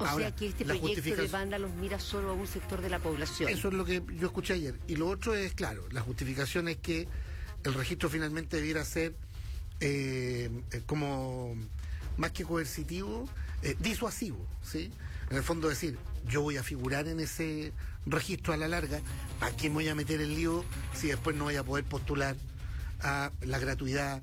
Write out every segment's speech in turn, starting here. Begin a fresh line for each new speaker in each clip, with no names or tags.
O sea que este proyecto de vándalos mira solo a un sector de la población.
Eso es lo que yo escuché ayer. Y lo otro es, claro, la justificación es que el registro finalmente debiera ser como más que coercitivo, disuasivo, ¿sí? En el fondo decir, yo voy a figurar en ese registro a la larga, ¿a quién voy a meter el lío si después no voy a poder postular a la gratuidad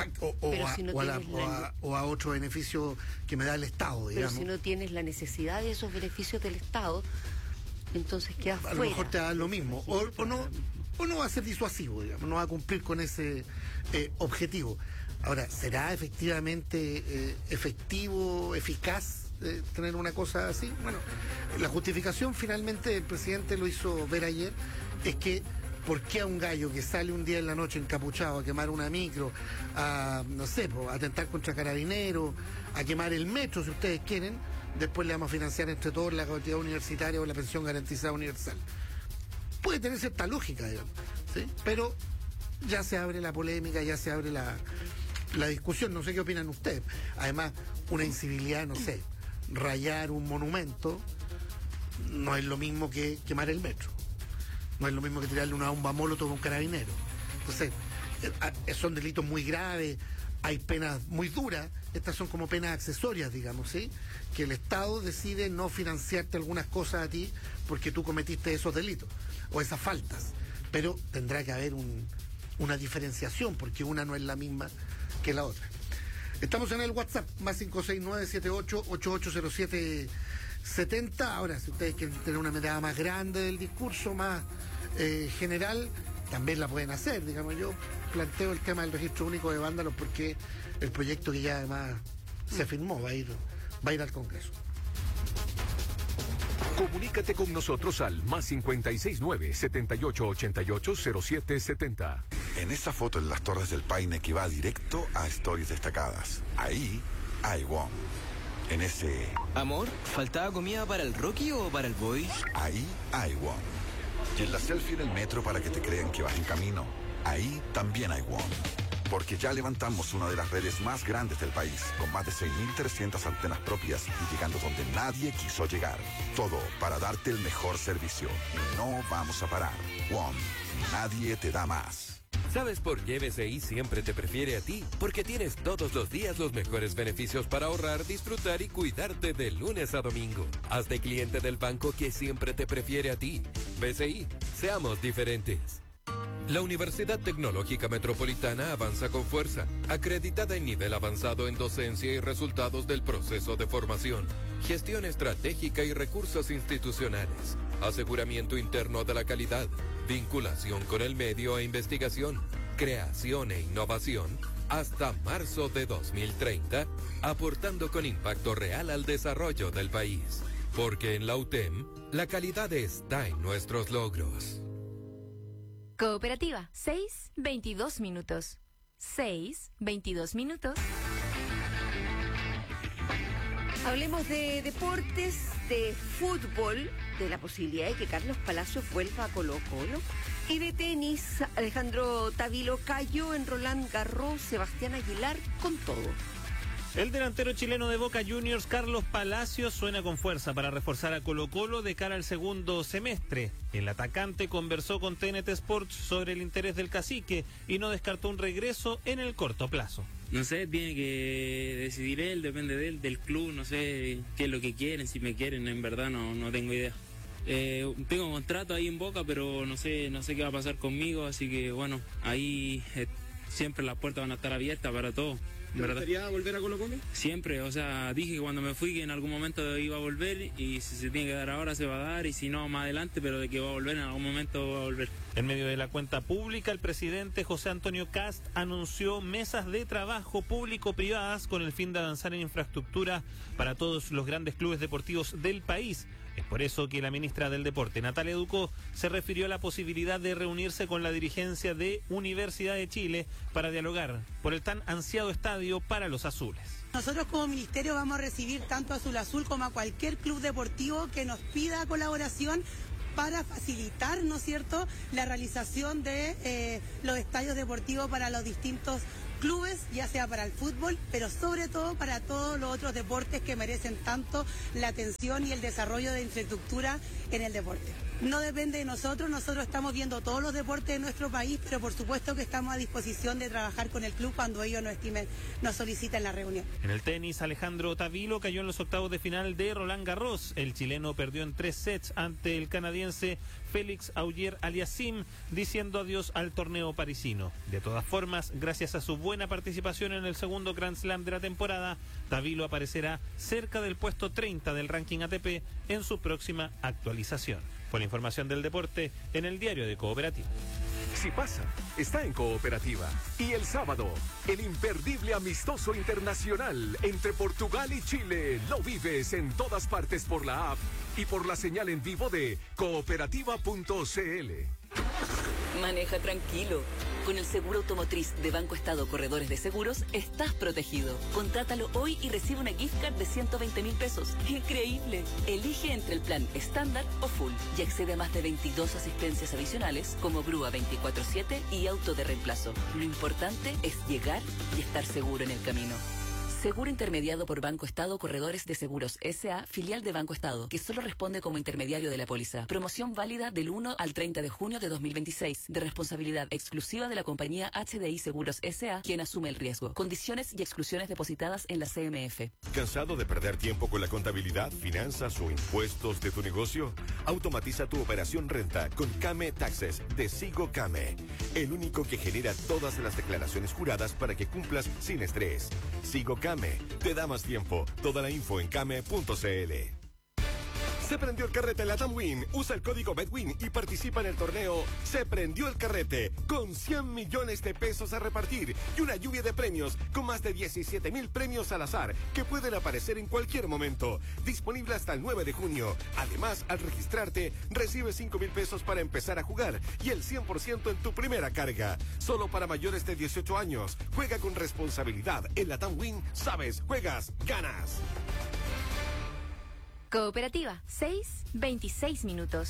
o a otro beneficio que me da el Estado, digamos?
Pero si no tienes la necesidad de esos beneficios del Estado, entonces quedas fuera.
A lo mejor te da lo mismo, o no va a ser disuasivo, digamos, no va a cumplir con ese objetivo. Ahora, ¿será efectivamente eficaz tener una cosa así? Bueno, la justificación finalmente el presidente lo hizo ver ayer, es que ¿por qué a un gallo que sale un día en la noche encapuchado a quemar una micro, a, no sé, a atentar contra carabineros, a quemar el metro, si ustedes quieren, después le vamos a financiar entre todos la gratuidad universitaria o la pensión garantizada universal? Puede tener cierta lógica, digamos, ¿sí? Pero ya se abre la polémica, ya se abre la discusión, no sé qué opinan ustedes. Además, una incivilidad, no sé, rayar un monumento no es lo mismo que quemar el metro. No es lo mismo que tirarle una bomba molotov a un carabinero. Entonces, son delitos muy graves, hay penas muy duras, estas son como penas accesorias, digamos, ¿sí? Que el Estado decide no financiarte algunas cosas a ti porque tú cometiste esos delitos o esas faltas. Pero tendrá que haber una diferenciación porque una no es la misma que la otra. Estamos en el WhatsApp, más 569-78-8807-70. Ahora, si ustedes quieren tener una mirada más grande del discurso, más general, también la pueden hacer. Digamos, yo planteo el tema del registro único de vándalos porque el proyecto que ya además se firmó va a ir al Congreso.
Comunícate con nosotros al más 569-7888-0770.
En esa foto en las Torres del Paine que va directo a Stories Destacadas, ahí hay WOM. En ese...
Amor, ¿faltaba comida para el Rocky o para el Boy?
Ahí hay WOM. Y en la selfie en el metro para que te crean que vas en camino, ahí también hay WOM. Porque ya levantamos una de las redes más grandes del país, con más de 6.300 antenas propias y llegando donde nadie quiso llegar. Todo para darte el mejor servicio. Y no vamos a parar. WOM. Nadie te da más.
¿Sabes por qué BCI siempre te prefiere a ti? Porque tienes todos los días los mejores beneficios para ahorrar, disfrutar y cuidarte de lunes a domingo. Hazte cliente del banco que siempre te prefiere a ti. BCI, seamos diferentes. La Universidad Tecnológica Metropolitana avanza con fuerza, acreditada en nivel avanzado en docencia y resultados del proceso de formación, gestión estratégica y recursos institucionales, aseguramiento interno de la calidad, vinculación con el medio e investigación, creación e innovación, hasta marzo de 2030, aportando con impacto real al desarrollo del país. Porque en la UTEM, la calidad está en nuestros logros.
Cooperativa, 6:22 minutos. 6:22 minutos.
Hablemos de deportes, de fútbol, de la posibilidad de que Carlos Palacios vuelva a Colo-Colo, y de tenis, Alejandro Tavilo cayó en Roland Garros, Sebastián Aguilar con todo.
El delantero chileno de Boca Juniors, Carlos Palacios, suena con fuerza para reforzar a Colo-Colo de cara al segundo semestre. El atacante conversó con TNT Sports sobre el interés del cacique y no descartó un regreso en el corto plazo.
No sé, tiene que decidir él, depende de él, del club, no sé qué es lo que quieren, si me quieren, en verdad no tengo idea. Tengo un contrato ahí en Boca, pero no sé qué va a pasar conmigo, así que bueno, ahí siempre las puertas van a estar abiertas para todo.
¿Te gustaría volver a Colo-Colo?
Siempre, o sea, dije que cuando me fui que en algún momento iba a volver, y si se tiene que dar ahora se va a dar, y si no más adelante, pero de que va a volver en algún momento va a volver.
En medio de la cuenta pública, el presidente José Antonio Kast anunció mesas de trabajo público-privadas con el fin de avanzar en infraestructura para todos los grandes clubes deportivos del país. Es por eso que la ministra del Deporte, Natalia Ducó, se refirió a la posibilidad de reunirse con la dirigencia de Universidad de Chile para dialogar por el tan ansiado estadio para los azules.
Nosotros como ministerio vamos a recibir tanto a Azul Azul como a cualquier club deportivo que nos pida colaboración para facilitar, ¿no es cierto?, la realización de los estadios deportivos para los distintos clubes, ya sea para el fútbol, pero sobre todo para todos los otros deportes que merecen tanto la atención y el desarrollo de infraestructura en el deporte. No depende de nosotros estamos viendo todos los deportes de nuestro país, pero por supuesto que estamos a disposición de trabajar con el club cuando ellos nos soliciten la reunión.
En el tenis, Alejandro Tavilo cayó en los octavos de final de Roland Garros. El chileno perdió en 3 sets ante el canadiense Félix Auger-Aliassime, diciendo adiós al torneo parisino. De todas formas, gracias a su buena participación en el segundo Grand Slam de la temporada, Tavilo aparecerá cerca del puesto 30 del ranking ATP en su próxima actualización. Fue la información del deporte en el diario de Cooperativa.
Si pasa, está en Cooperativa. Y el sábado, el imperdible amistoso internacional entre Portugal y Chile. Lo vives en todas partes por la app y por la señal en vivo de cooperativa.cl.
Maneja tranquilo. Con el seguro automotriz de Banco Estado Corredores de Seguros, estás protegido. Contrátalo hoy y recibe una gift card de 120.000 pesos. ¡Increíble! Elige entre el plan estándar o full y accede a más de 22 asistencias adicionales como grúa 24/7 y auto de reemplazo. Lo importante es llegar y estar seguro en el camino. Seguro intermediado por Banco Estado Corredores de Seguros S.A., filial de Banco Estado, que solo responde como intermediario de la póliza. Promoción válida del 1 al 30 de junio de 2026, de responsabilidad exclusiva de la compañía HDI Seguros S.A., quien asume el riesgo. Condiciones y exclusiones depositadas en la CMF.
¿Cansado de perder tiempo con la contabilidad, finanzas o impuestos de tu negocio? Automatiza tu operación renta con Came Taxes de Sigo Came, el único que genera todas las declaraciones juradas para que cumplas sin estrés. Sigo Came te da más tiempo. Toda la info en came.cl. Se prendió el carrete en la Tamwin. Usa el código BEDWIN y participa en el torneo Se Prendió el Carrete, con 100 millones de pesos a repartir y una lluvia de premios con más de 17.000 premios al azar que pueden aparecer en cualquier momento. Disponible hasta el 9 de junio. Además, al registrarte, recibes 5.000 pesos para empezar a jugar y el 100% en tu primera carga. Solo para mayores de 18 años. Juega con responsabilidad. En la Tamwin, sabes, juegas, ganas.
Cooperativa, 6:26 minutos.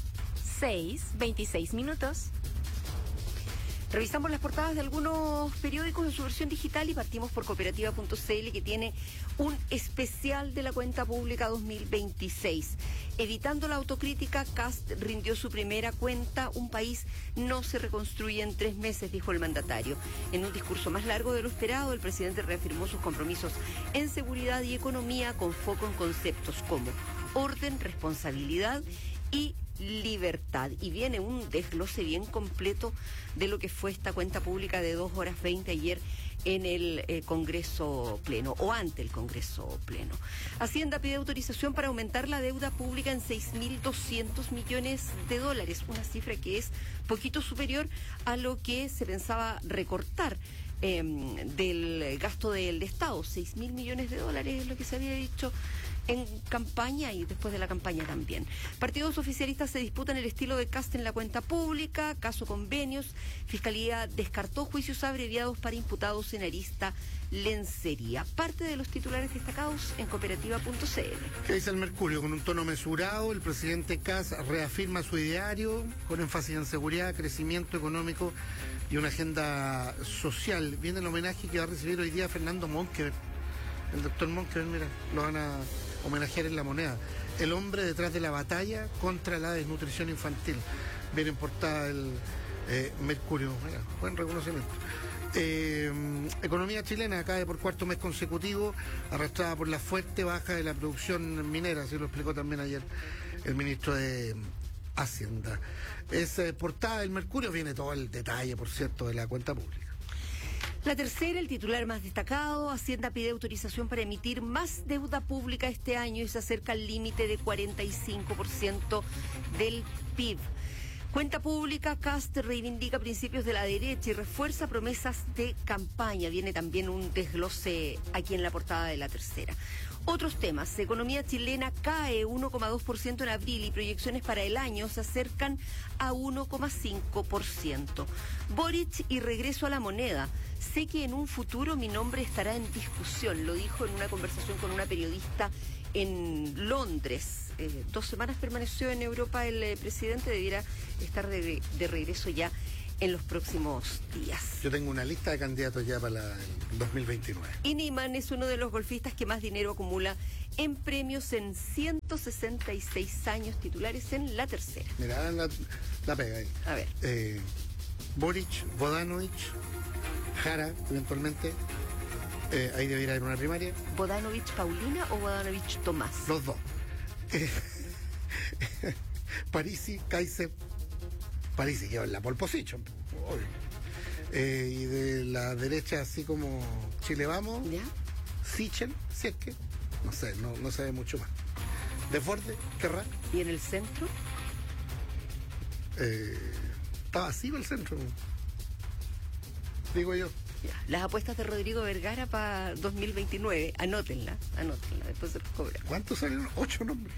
6:26 minutos.
Revisamos las portadas de algunos periódicos en su versión digital y partimos por cooperativa.cl, que tiene un especial de la cuenta pública 2026. Evitando la autocrítica, Kast rindió su primera cuenta. Un país no se reconstruye en 3 meses, dijo el mandatario. En un discurso más largo de lo esperado, el presidente reafirmó sus compromisos en seguridad y economía con foco en conceptos como orden, responsabilidad y libertad. Y viene un desglose bien completo de lo que fue esta cuenta pública de 2 horas 20 ayer en el Congreso Pleno, o ante el Congreso Pleno. Hacienda pide autorización para aumentar la deuda pública en $6.200 millones, una cifra que es poquito superior a lo que se pensaba recortar del gasto del Estado. $6.000 millones es lo que se había dicho en campaña y después de la campaña también. Partidos oficialistas se disputan el estilo de Kast en la cuenta pública, caso convenios. Fiscalía descartó juicios abreviados para imputados en arista lencería. Parte de los titulares destacados en cooperativa.cl.
¿Qué dice el Mercurio? Con un tono mesurado, el presidente Kast reafirma su ideario con énfasis en seguridad, crecimiento económico y una agenda social. Viene el homenaje que va a recibir hoy día Fernando Monkever. El doctor Monkever, mira, lo van a homenajear en La Moneda. El hombre detrás de la batalla contra la desnutrición infantil. Viene en portada el Mercurio. Mira, buen reconocimiento. Economía chilena cae por 4º mes consecutivo, arrastrada por la fuerte baja de la producción minera, así lo explicó también ayer el ministro de Hacienda. Es portada del Mercurio, viene todo el detalle, por cierto, de la cuenta pública.
La tercera, el titular más destacado: Hacienda pide autorización para emitir más deuda pública este año y se acerca al límite de 45% del PIB. Cuenta pública, Kast reivindica principios de la derecha y refuerza promesas de campaña. Viene también un desglose aquí en la portada de la tercera. Otros temas: economía chilena cae 1,2% en abril y proyecciones para el año se acercan a 1,5%. Boric y regreso a la moneda. Sé que en un futuro mi nombre estará en discusión, lo dijo en una conversación con una periodista en Londres. 2 semanas permaneció en Europa el presidente, debiera estar de regreso ya en los próximos días.
Yo tengo una lista de candidatos ya para el 2029.
Y Niemann es uno de los golfistas que más dinero acumula en premios en 166 años, titulares en la tercera.
Mira, la pega ahí.
A ver.
Boric, Vodanovic, Jara, eventualmente. Ahí debería haber una primaria.
¿Vodanovic Paulina o Vodanovic Tomás?
Los dos. Parisi, Kaiser. Parisi lleva en la pole position. Y de la derecha, así como Chile Vamos.
¿Ya?
Sichel, si es que. No sé, no se ve mucho más. Desborde, Querrá.
¿Y en el centro?
Está vacío el centro. Digo yo.
Ya. Las apuestas de Rodrigo Vergara para 2029. Anótenla, después se los cobra.
¿Cuántos salieron? 8 nombres.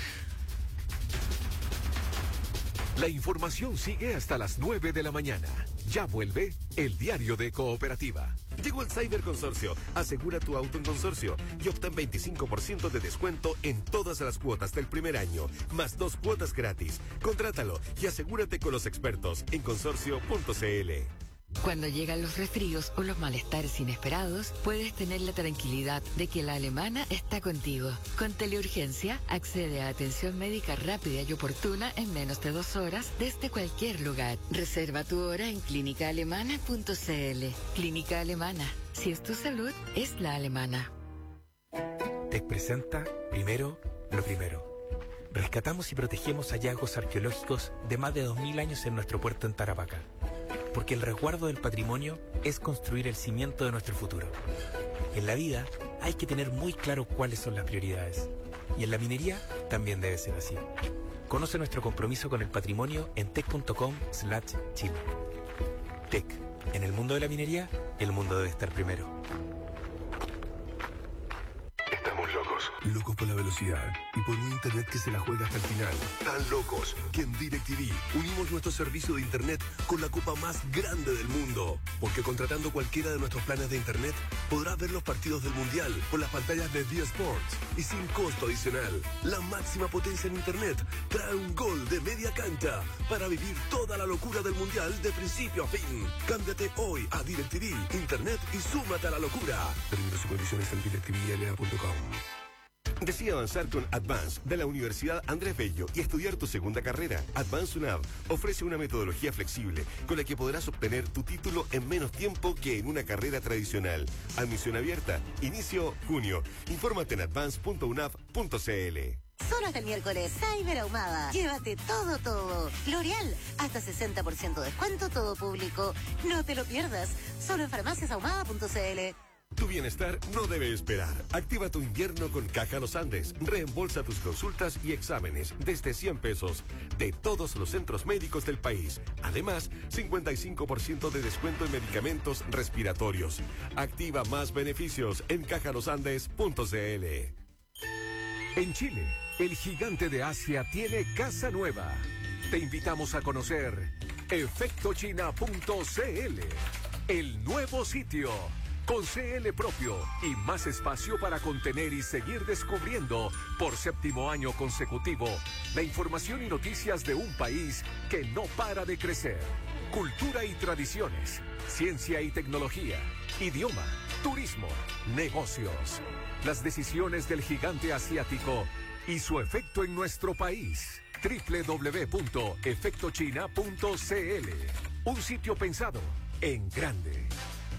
La información sigue hasta las 9 de la mañana. Ya vuelve el diario de Cooperativa.
Llegó el Cyber Consorcio. Asegura tu auto en Consorcio y obtén 25% de descuento en todas las cuotas del primer año, más 2 cuotas gratis. Contrátalo y asegúrate con los expertos en consorcio.cl.
Cuando llegan los resfríos o los malestares inesperados, puedes tener la tranquilidad de que la alemana está contigo. Con Teleurgencia, accede a atención médica rápida y oportuna en menos de 2 horas desde cualquier lugar. Reserva tu hora en clínicaalemana.cl. Clínica Alemana. Si es tu salud, es la alemana.
TEC presenta Primero, lo primero. Rescatamos y protegemos hallazgos arqueológicos de más de 2000 años en nuestro puerto en Tarapacá. Porque el resguardo del patrimonio es construir el cimiento de nuestro futuro. En la vida hay que tener muy claro cuáles son las prioridades. Y en la minería también debe ser así. Conoce nuestro compromiso con el patrimonio en tec.com/Chile. TEC. En el mundo de la minería, el mundo debe estar primero.
Estamos locos. Locos por la velocidad y por un internet que se la juega hasta el final. Tan locos que en DirecTV unimos nuestro servicio de internet con la copa más grande del mundo. Porque contratando cualquiera de nuestros planes de internet, podrás ver los partidos del Mundial por las pantallas de D-Sports y sin costo adicional. La máxima potencia en internet trae un gol de media cancha para vivir toda la locura del Mundial de principio a fin. Cámbiate hoy a DirecTV Internet y súmate a la locura. Términos y condiciones en directvla.com.
Decide avanzar con Advance de la Universidad Andrés Bello y estudiar tu segunda carrera. Advance UNAV ofrece una metodología flexible con la que podrás obtener tu título en menos tiempo que en una carrera tradicional. Admisión abierta. Inicio junio. Infórmate en advance.unav.cl.
Solo hasta el miércoles, Cyber Ahumada. Llévate todo. L'Oreal, hasta 60% descuento, todo público. No te lo pierdas. Solo en farmaciasahumada.cl.
Tu bienestar no debe esperar. Activa tu invierno con Caja Los Andes. Reembolsa tus consultas y exámenes desde 100 pesos de todos los centros médicos del país. Además, 55% de descuento en medicamentos respiratorios. Activa más beneficios en cajalosandes.cl.
En Chile, el gigante de Asia tiene casa nueva. Te invitamos a conocer efectochina.cl, el nuevo sitio. Con CL propio y más espacio para contener y seguir descubriendo por 7º año consecutivo la información y noticias de un país que no para de crecer. Cultura y tradiciones, ciencia y tecnología, idioma, turismo, negocios. Las decisiones del gigante asiático y su efecto en nuestro país. www.efectochina.cl. Un sitio pensado en grande.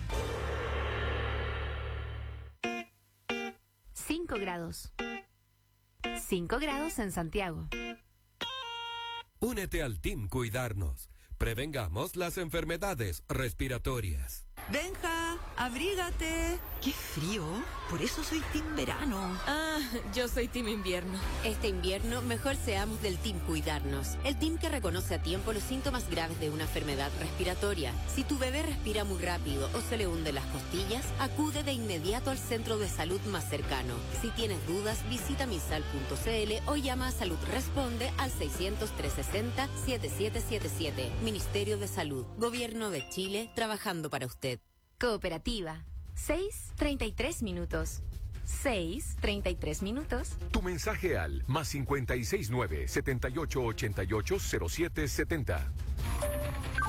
5 grados. 5 grados en Santiago.
Únete al Team Cuidarnos. Prevengamos las enfermedades respiratorias.
Benja, abrígate.
¡Qué frío! Por eso soy team verano.
Ah, yo soy team invierno. Este invierno, mejor seamos del Team Cuidarnos. El team que reconoce a tiempo los síntomas graves de una enfermedad respiratoria. Si tu bebé respira muy rápido o se le hunden las costillas, acude de inmediato al centro de salud más cercano. Si tienes dudas, visita misal.cl o llama a Salud Responde al 600-360-7777. Ministerio de Salud. Gobierno de Chile, trabajando para usted.
Cooperativa. 6:33 minutos. 6:33 minutos.
Tu mensaje al +569-7888-0770.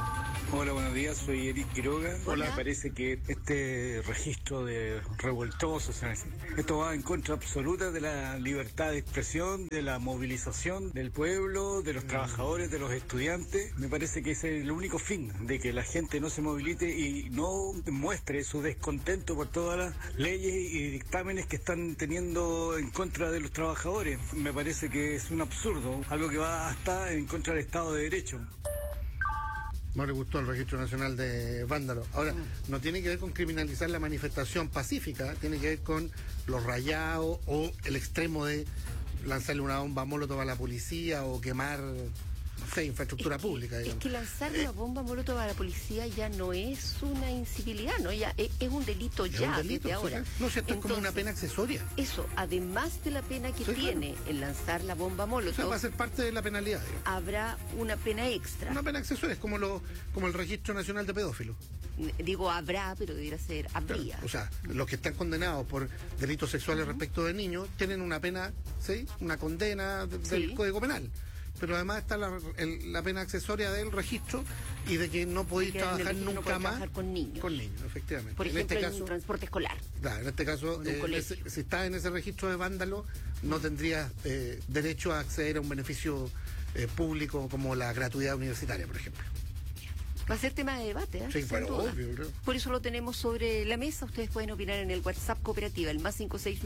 Hola, buenos días, soy Eric Quiroga. Me parece que este registro de revoltosos, o sea, esto va en contra absoluta de la libertad de expresión, de la movilización del pueblo, de los trabajadores, de los estudiantes. Me parece que ese es el único fin, de que la gente no se movilice y no muestre su descontento por todas las leyes y dictámenes que están teniendo en contra de los trabajadores. Me parece que es un absurdo, algo que va hasta en contra del Estado de Derecho.
No le gustó el Registro Nacional de Vándalos. Ahora, no tiene que ver con criminalizar la manifestación pacífica, tiene que ver con los rayados o el extremo de lanzarle una bomba molotov a la policía o quemar, no sé, infraestructura pública. Digamos.
Es que lanzar una bomba molotov a la policía ya no es una incivilidad, ¿no? Ya es un delito ya, desde ahora.
No, si esto es como una pena accesoria.
Eso, además de la pena que tiene el lanzar la bomba molotov,
o sea, va a ser parte de la penalidad. Digamos.
Habrá una pena extra.
Una pena accesoria, es como el Registro Nacional de Pedófilos.
Digo habrá, pero debería ser habría.
Claro, o sea, los que están condenados por delitos sexuales respecto de niños tienen una pena, ¿sí? Una condena del Código Penal. Pero además está la pena accesoria del registro y de que no podéis trabajar nunca más
trabajar con niños.
Con niños, efectivamente.
Por ejemplo, en un transporte escolar.
Claro, en este caso, si estás en ese registro de vándalo, no tendrías derecho a acceder a un beneficio público como la gratuidad universitaria, por ejemplo.
Va a ser tema de debate, ¿eh?
Sí, pero obvio, ¿no?
Por eso lo tenemos sobre la mesa. Ustedes pueden opinar en el WhatsApp Cooperativa, el más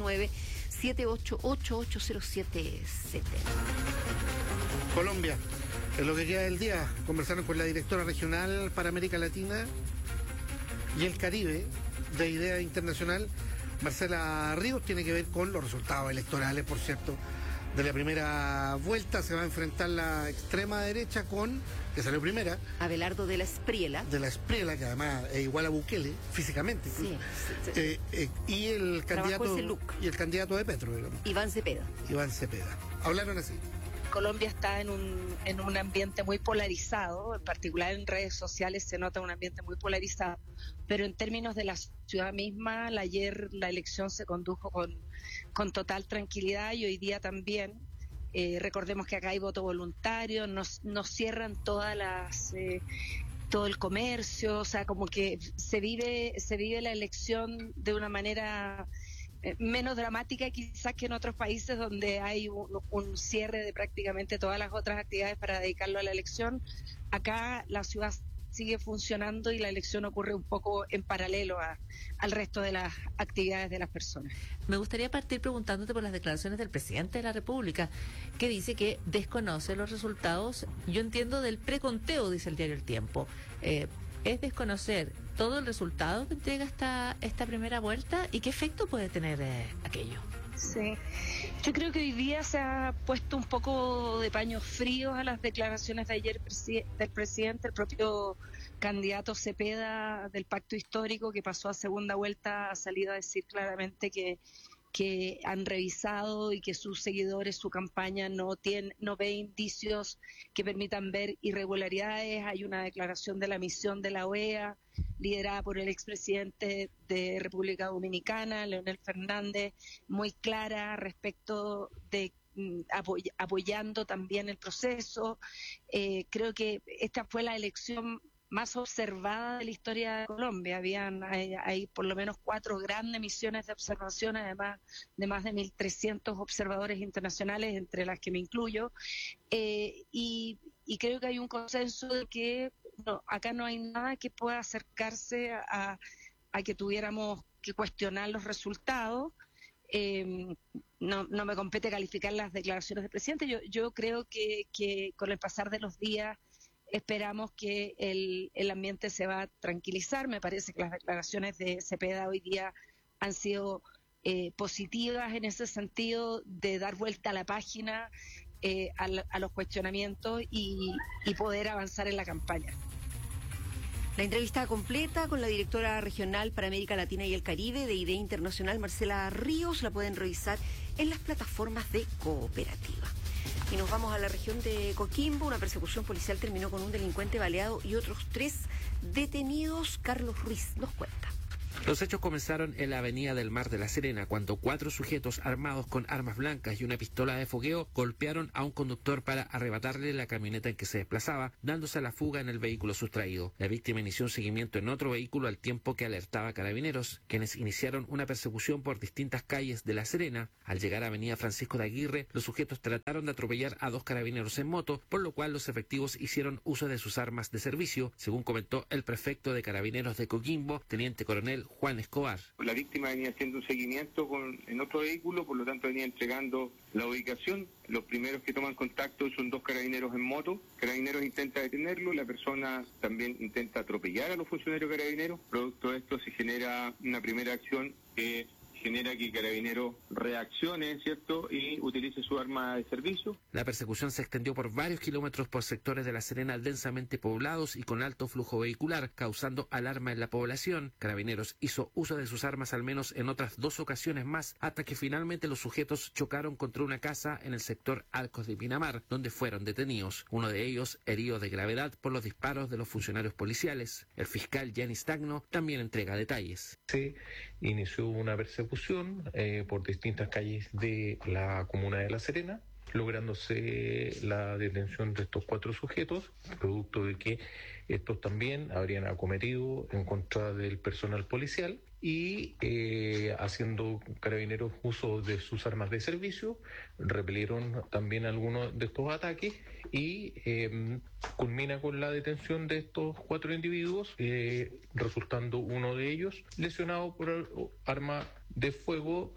569-78880770.
Colombia, en lo que queda del día, conversaron con la directora regional para América Latina y el Caribe de IDEA Internacional, Marcela Ríos. Tiene que ver con los resultados electorales, por cierto, de la primera vuelta. Se va a enfrentar la extrema derecha que salió primera,
Abelardo de la Espriela.
De la Espriela, que además es igual a Bukele, físicamente.
Sí.
Y el candidato de Petro, digamos.
Iván Cepeda.
Hablaron así.
Colombia está en un ambiente muy polarizado, en particular en redes sociales se nota un ambiente muy polarizado, pero en términos de la ciudad misma, ayer la elección se condujo con total tranquilidad y hoy día también. Recordemos que acá hay voto voluntario, nos cierran todo el comercio, o sea, como que se vive la elección de una manera menos dramática quizás que en otros países donde hay un cierre de prácticamente todas las otras actividades para dedicarlo a la elección. Acá la ciudad sigue funcionando y la elección ocurre un poco en paralelo al resto de las actividades de las personas.
Me gustaría partir preguntándote por las declaraciones del presidente de la República, que dice que desconoce los resultados, yo entiendo, del preconteo, dice el diario El Tiempo. ¿Es desconocer todo el resultado que entrega esta primera vuelta y qué efecto puede tener aquello?
Sí, yo creo que hoy día se ha puesto un poco de paños fríos a las declaraciones de ayer del presidente. El propio candidato Cepeda del Pacto Histórico, que pasó a segunda vuelta, ha salido a decir claramente que han revisado y que sus seguidores, su campaña no ve indicios que permitan ver irregularidades. Hay una declaración de la misión de la OEA liderada por el expresidente de República Dominicana, Leonel Fernández, muy clara respecto de apoyando también el proceso. Creo que esta fue la elección más observada de la historia de Colombia. Hay por lo menos 4 grandes misiones de observación, además de más de 1.300 observadores internacionales, entre las que me incluyo, y creo que hay un consenso de que acá no hay nada que pueda acercarse a que tuviéramos que cuestionar los resultados. No me compete calificar las declaraciones del presidente. Yo creo que con el pasar de los días esperamos que el ambiente se va a tranquilizar. Me parece que las declaraciones de Cepeda hoy día han sido positivas en ese sentido de dar vuelta a la página a los cuestionamientos y poder avanzar en la campaña.
La entrevista completa con la directora regional para América Latina y el Caribe de IDEA Internacional, Marcela Ríos, la pueden revisar en las plataformas de Cooperativa. Y nos vamos a la región de Coquimbo. Una persecución policial terminó con un delincuente baleado y otros 3 detenidos. Carlos Ruiz nos cuenta.
Los hechos comenzaron en la avenida del Mar de La Serena, cuando 4 sujetos armados con armas blancas y una pistola de fogueo golpearon a un conductor para arrebatarle la camioneta en que se desplazaba, dándose a la fuga en el vehículo sustraído. La víctima inició un seguimiento en otro vehículo al tiempo que alertaba a Carabineros, quienes iniciaron una persecución por distintas calles de La Serena. Al llegar a avenida Francisco de Aguirre, los sujetos trataron de atropellar a 2 carabineros en moto, por lo cual los efectivos hicieron uso de sus armas de servicio, según comentó el prefecto de Carabineros de Coquimbo, teniente coronel Juan Escobar.
La víctima venía haciendo un seguimiento en otro vehículo, por lo tanto venía entregando la ubicación. Los primeros que toman contacto son 2 carabineros en moto. Carabineros intenta detenerlo, la persona también intenta atropellar a los funcionarios carabineros. Producto de esto se genera una primera acción que genera que Carabineros reaccione, ¿cierto?, y utilice su arma de servicio.
La persecución se extendió por varios kilómetros por sectores de La Serena densamente poblados y con alto flujo vehicular, causando alarma en la población. Carabineros hizo uso de sus armas al menos en otras 2 ocasiones más, hasta que finalmente los sujetos chocaron contra una casa en el sector Arcos de Pinamar, donde fueron detenidos. Uno de ellos herido de gravedad por los disparos de los funcionarios policiales. El fiscal Yanis Tagno también entrega detalles.
Se inició una persecución por distintas calles de la comuna de La Serena, lográndose la detención de estos 4 sujetos, producto de que estos también habrían acometido en contra del personal policial y haciendo Carabineros uso de sus armas de servicio, repelieron también algunos de estos ataques y culmina con la detención de estos 4 individuos, resultando uno de ellos lesionado por arma de fuego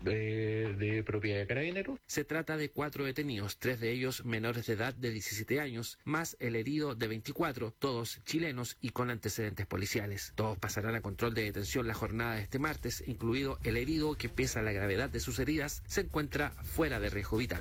de propiedad de Carabineros.
Se trata de 4 detenidos, 3 de ellos menores de edad de 17 años, más el herido de 24, todos chilenos y con antecedentes policiales. Todos pasarán a control de detención la jornada de este martes, incluido el herido que, pese a la gravedad de sus heridas, se encuentra fuera de riesgo vital.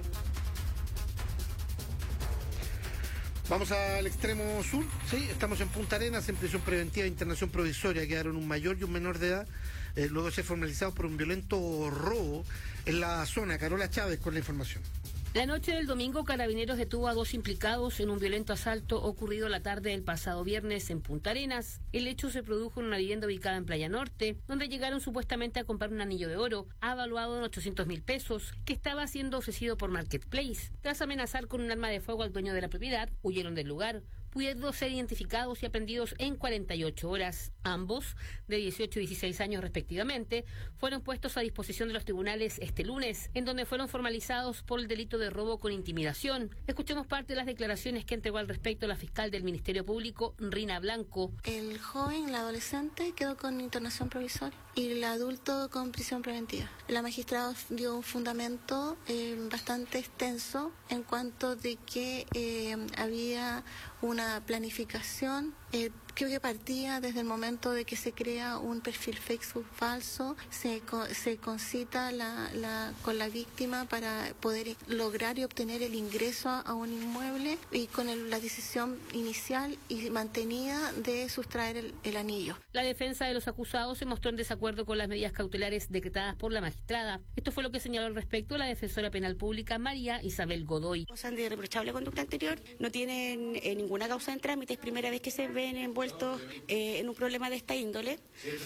Vamos al extremo sur, sí, estamos en Punta Arenas, en prisión preventiva de internación provisoria. Quedaron un mayor y un menor de edad, luego de ser formalizados por un violento robo en la zona. Carola Chávez con la información.
La noche del domingo, Carabineros detuvo a 2 implicados en un violento asalto ocurrido la tarde del pasado viernes en Punta Arenas. El hecho se produjo en una vivienda ubicada en Playa Norte, donde llegaron supuestamente a comprar un anillo de oro, avaluado en 800.000 pesos, que estaba siendo ofrecido por Marketplace. Tras amenazar con un arma de fuego al dueño de la propiedad, huyeron del lugar, pudiendo ser identificados y aprehendidos en 48 horas. Ambos, de 18 y 16 años respectivamente, fueron puestos a disposición de los tribunales este lunes, en donde fueron formalizados por el delito de robo con intimidación. Escuchemos parte de las declaraciones que entregó al respecto la fiscal del Ministerio Público, Rina Blanco.
El joven, el adolescente, quedó con internación provisoria y el adulto con prisión preventiva. La magistrada dio un fundamento bastante extenso en cuanto de que había una planificación que partía desde el momento de que se crea un perfil Facebook falso, se concita con la víctima para poder lograr y obtener el ingreso a un inmueble y con la decisión inicial y mantenida de sustraer el anillo.
La defensa de los acusados se mostró en desacuerdo con las medidas cautelares decretadas por la magistrada. Esto fue lo que señaló al respecto la defensora penal pública María Isabel Godoy.
Gozan de reprochable conducta anterior, no tienen ninguna causa en trámite, es primera vez que se ven envueltos en un problema de esta índole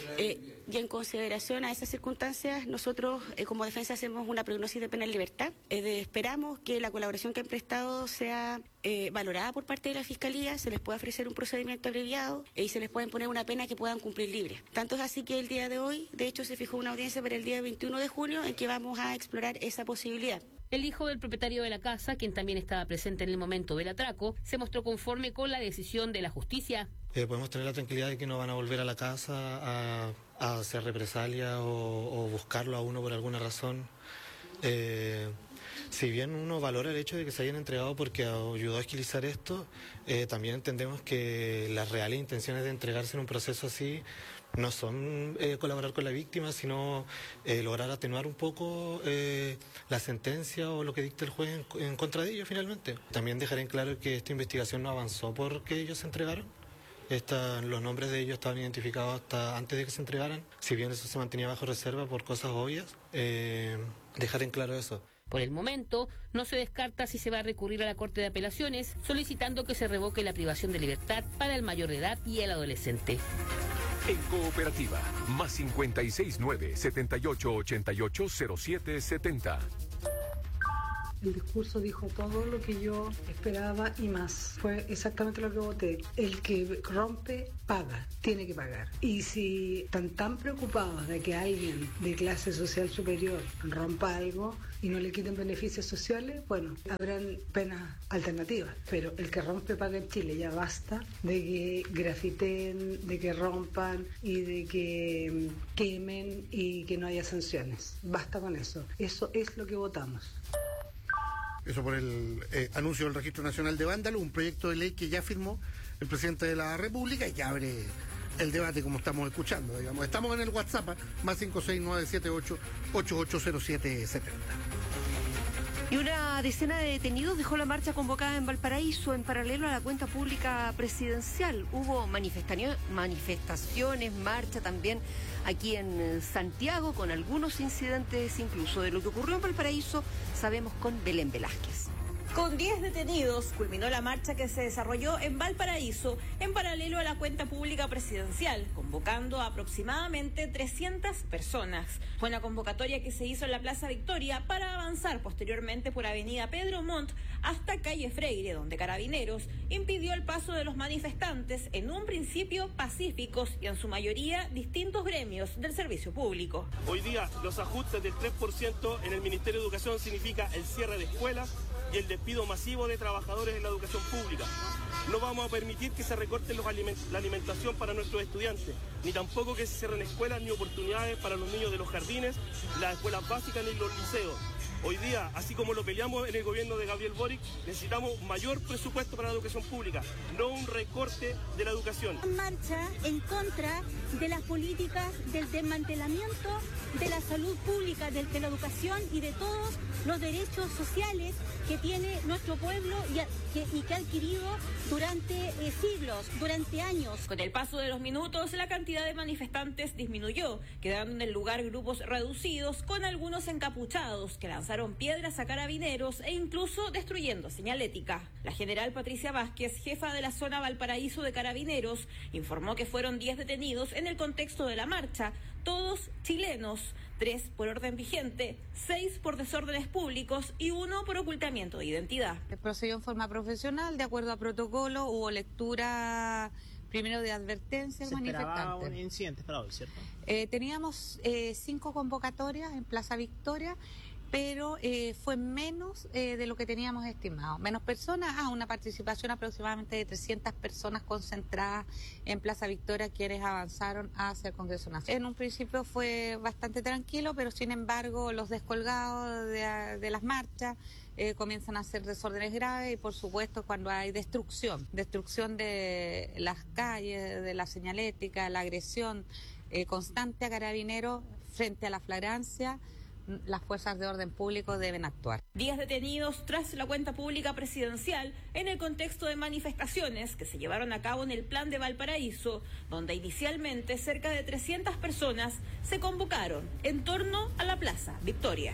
y en consideración a esas circunstancias nosotros como defensa hacemos una prognosis de pena en libertad. Esperamos que la colaboración que han prestado sea valorada por parte de la Fiscalía, se les pueda ofrecer un procedimiento abreviado y se les pueda imponer una pena que puedan cumplir libre. Tanto es así que el día de hoy, de hecho, se fijó una audiencia para el día 21 de junio en que vamos a explorar esa posibilidad.
El hijo del propietario de la casa, quien también estaba presente en el momento del atraco, se mostró conforme con la decisión de la justicia.
Podemos tener la tranquilidad de que no van a volver a la casa a hacer represalia o buscarlo a uno por alguna razón. Si bien uno valora el hecho de que se hayan entregado porque ayudó a agilizar esto, también entendemos que las reales intenciones de entregarse en un proceso así no son colaborar con la víctima, sino lograr atenuar un poco la sentencia o lo que dicta el juez en contra de ellos finalmente. También dejaré en claro que esta investigación no avanzó porque ellos se entregaron. Los nombres de ellos estaban identificados hasta antes de que se entregaran, si bien eso se mantenía bajo reserva por cosas obvias, dejar en claro eso.
Por el momento, no se descarta si se va a recurrir a la Corte de Apelaciones, solicitando que se revoque la privación de libertad para el mayor de edad y el adolescente.
En Cooperativa, más 569-7888-0770.
El discurso dijo todo lo que yo esperaba y más. Fue exactamente lo que voté. El que rompe, paga, tiene que pagar. Y si están tan preocupados de que alguien de clase social superior rompa algo y no le quiten beneficios sociales, bueno, habrán penas alternativas. Pero el que rompe, paga en Chile. Ya basta de que grafiten, de que rompan y de que quemen y que no haya sanciones. Basta con eso. Eso es lo que votamos.
Eso por el anuncio del Registro Nacional de Vándalos, un proyecto de ley que ya firmó el presidente de la República y que abre el debate como estamos escuchando, digamos. Estamos en el WhatsApp, más 56978880770.
Y una decena de detenidos dejó la marcha convocada en Valparaíso en paralelo a la cuenta pública presidencial. Hubo manifestaciones, marcha también aquí en Santiago, con algunos incidentes incluso. De lo que ocurrió en Valparaíso sabemos con Belén Velázquez.
Con 10 detenidos culminó la marcha que se desarrolló en Valparaíso en paralelo a la cuenta pública presidencial, convocando a aproximadamente 300 personas. Fue una convocatoria que se hizo en la Plaza Victoria para avanzar posteriormente por Avenida Pedro Montt hasta Calle Freire, donde Carabineros impidió el paso de los manifestantes, en un principio pacíficos y en su mayoría distintos gremios del servicio público.
Hoy día los ajustes del 3% en el Ministerio de Educación significa el cierre de escuelas y el despido masivo de trabajadores en la educación pública. No vamos a permitir que se recorte la alimentación para nuestros estudiantes, ni tampoco que se cierren escuelas ni oportunidades para los niños de los jardines, las escuelas básicas ni los liceos. Hoy día, así como lo peleamos en el gobierno de Gabriel Boric, necesitamos mayor presupuesto para la educación pública, no un recorte de la educación.
Marcha en contra de las políticas del desmantelamiento de la salud pública, de la educación y de todos los derechos sociales que tiene nuestro pueblo y que ha adquirido durante siglos, durante años.
Con el paso de los minutos, la cantidad de manifestantes disminuyó, quedando en el lugar grupos reducidos con algunos encapuchados que lanzaron piedras a Carabineros e incluso destruyendo señalética. La general Patricia Vázquez, jefa de la zona Valparaíso de Carabineros, informó que fueron 10 detenidos en el contexto de la marcha, todos chilenos, 3 por orden vigente, 6 por desórdenes públicos y 1 por ocultamiento de identidad.
Procedió en forma profesional, de acuerdo a protocolo, hubo lectura primero de advertencia al manifestante.
Se esperaba un incidente para hoy, ¿cierto?
Teníamos 5 convocatorias en Plaza Victoria, pero fue menos de lo que teníamos estimado. Menos personas, una participación aproximadamente de 300 personas concentradas en Plaza Victoria, quienes avanzaron hacia el Congreso Nacional. En un principio fue bastante tranquilo, pero sin embargo los descolgados de las marchas comienzan a hacer desórdenes graves y por supuesto cuando hay destrucción de las calles, de la señalética, la agresión constante a Carabineros frente a la flagrancia, las fuerzas de orden público deben actuar.
10 detenidos tras la cuenta pública presidencial en el contexto de manifestaciones que se llevaron a cabo en el Plan de Valparaíso, donde inicialmente cerca de 300 personas se convocaron en torno a la Plaza Victoria.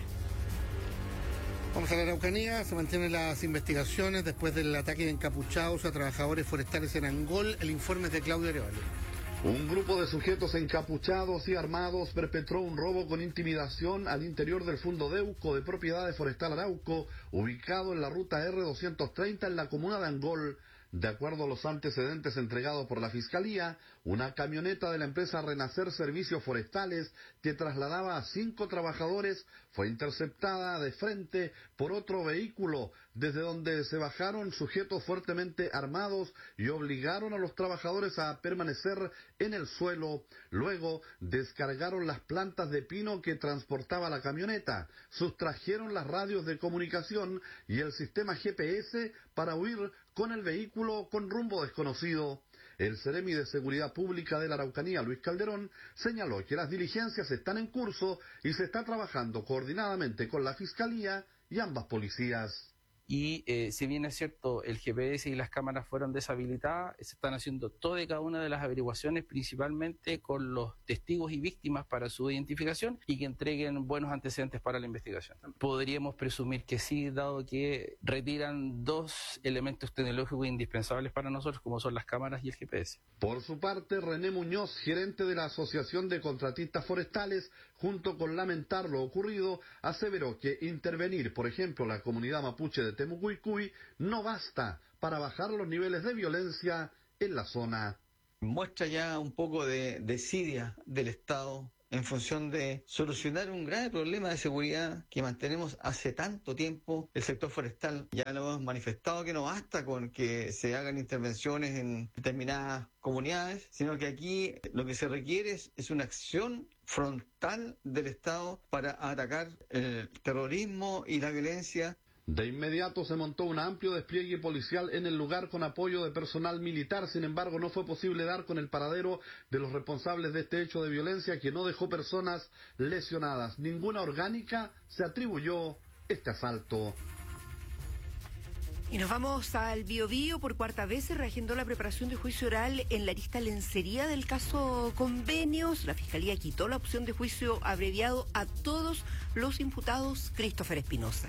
Vamos a la Araucanía, se mantienen las investigaciones después del ataque de encapuchados a trabajadores forestales en Angol. El informe es de Claudio Arevalo.
Un grupo de sujetos encapuchados y armados perpetró un robo con intimidación al interior del Fundo Deuco de Propiedades Forestal Arauco, ubicado en la ruta R230 en la comuna de Angol. De acuerdo a los antecedentes entregados por la Fiscalía, una camioneta de la empresa Renacer Servicios Forestales que trasladaba a 5 trabajadores fue interceptada de frente por otro vehículo, desde donde se bajaron sujetos fuertemente armados y obligaron a los trabajadores a permanecer en el suelo. Luego descargaron las plantas de pino que transportaba la camioneta, sustrajeron las radios de comunicación y el sistema GPS para huir con el vehículo con rumbo desconocido. El Seremi de Seguridad Pública de la Araucanía, Luis Calderón, señaló que las diligencias están en curso y se está trabajando coordinadamente con la Fiscalía y ambas policías.
y si bien es cierto el GPS y las cámaras fueron deshabilitadas, se están haciendo todas y cada una de las averiguaciones, principalmente con los testigos y víctimas para su identificación y que entreguen buenos antecedentes para la investigación. Podríamos presumir que sí, dado que retiran dos elementos tecnológicos indispensables para nosotros, como son las cámaras y el GPS.
Por su parte, René Muñoz, gerente de la Asociación de Contratistas Forestales, junto con lamentar lo ocurrido, aseveró que intervenir, por ejemplo, la comunidad mapuche de Temucuicui no basta para bajar los niveles de violencia en la zona.
Muestra ya un poco de desidia del Estado en función de solucionar un grave problema de seguridad que mantenemos hace tanto tiempo. El sector forestal ya lo hemos manifestado que no basta con que se hagan intervenciones en determinadas comunidades, sino que aquí lo que se requiere es una acción frontal del Estado para atacar el terrorismo y la violencia.
De inmediato se montó un amplio despliegue policial en el lugar con apoyo de personal militar. Sin embargo, no fue posible dar con el paradero de los responsables de este hecho de violencia que no dejó personas lesionadas. Ninguna orgánica se atribuyó este asalto.
Y nos vamos al Biobío. Por cuarta vez se reagendó la preparación de juicio oral en la arista Lencería del caso Convenios. La Fiscalía quitó la opción de juicio abreviado a todos los imputados. Christopher Espinosa.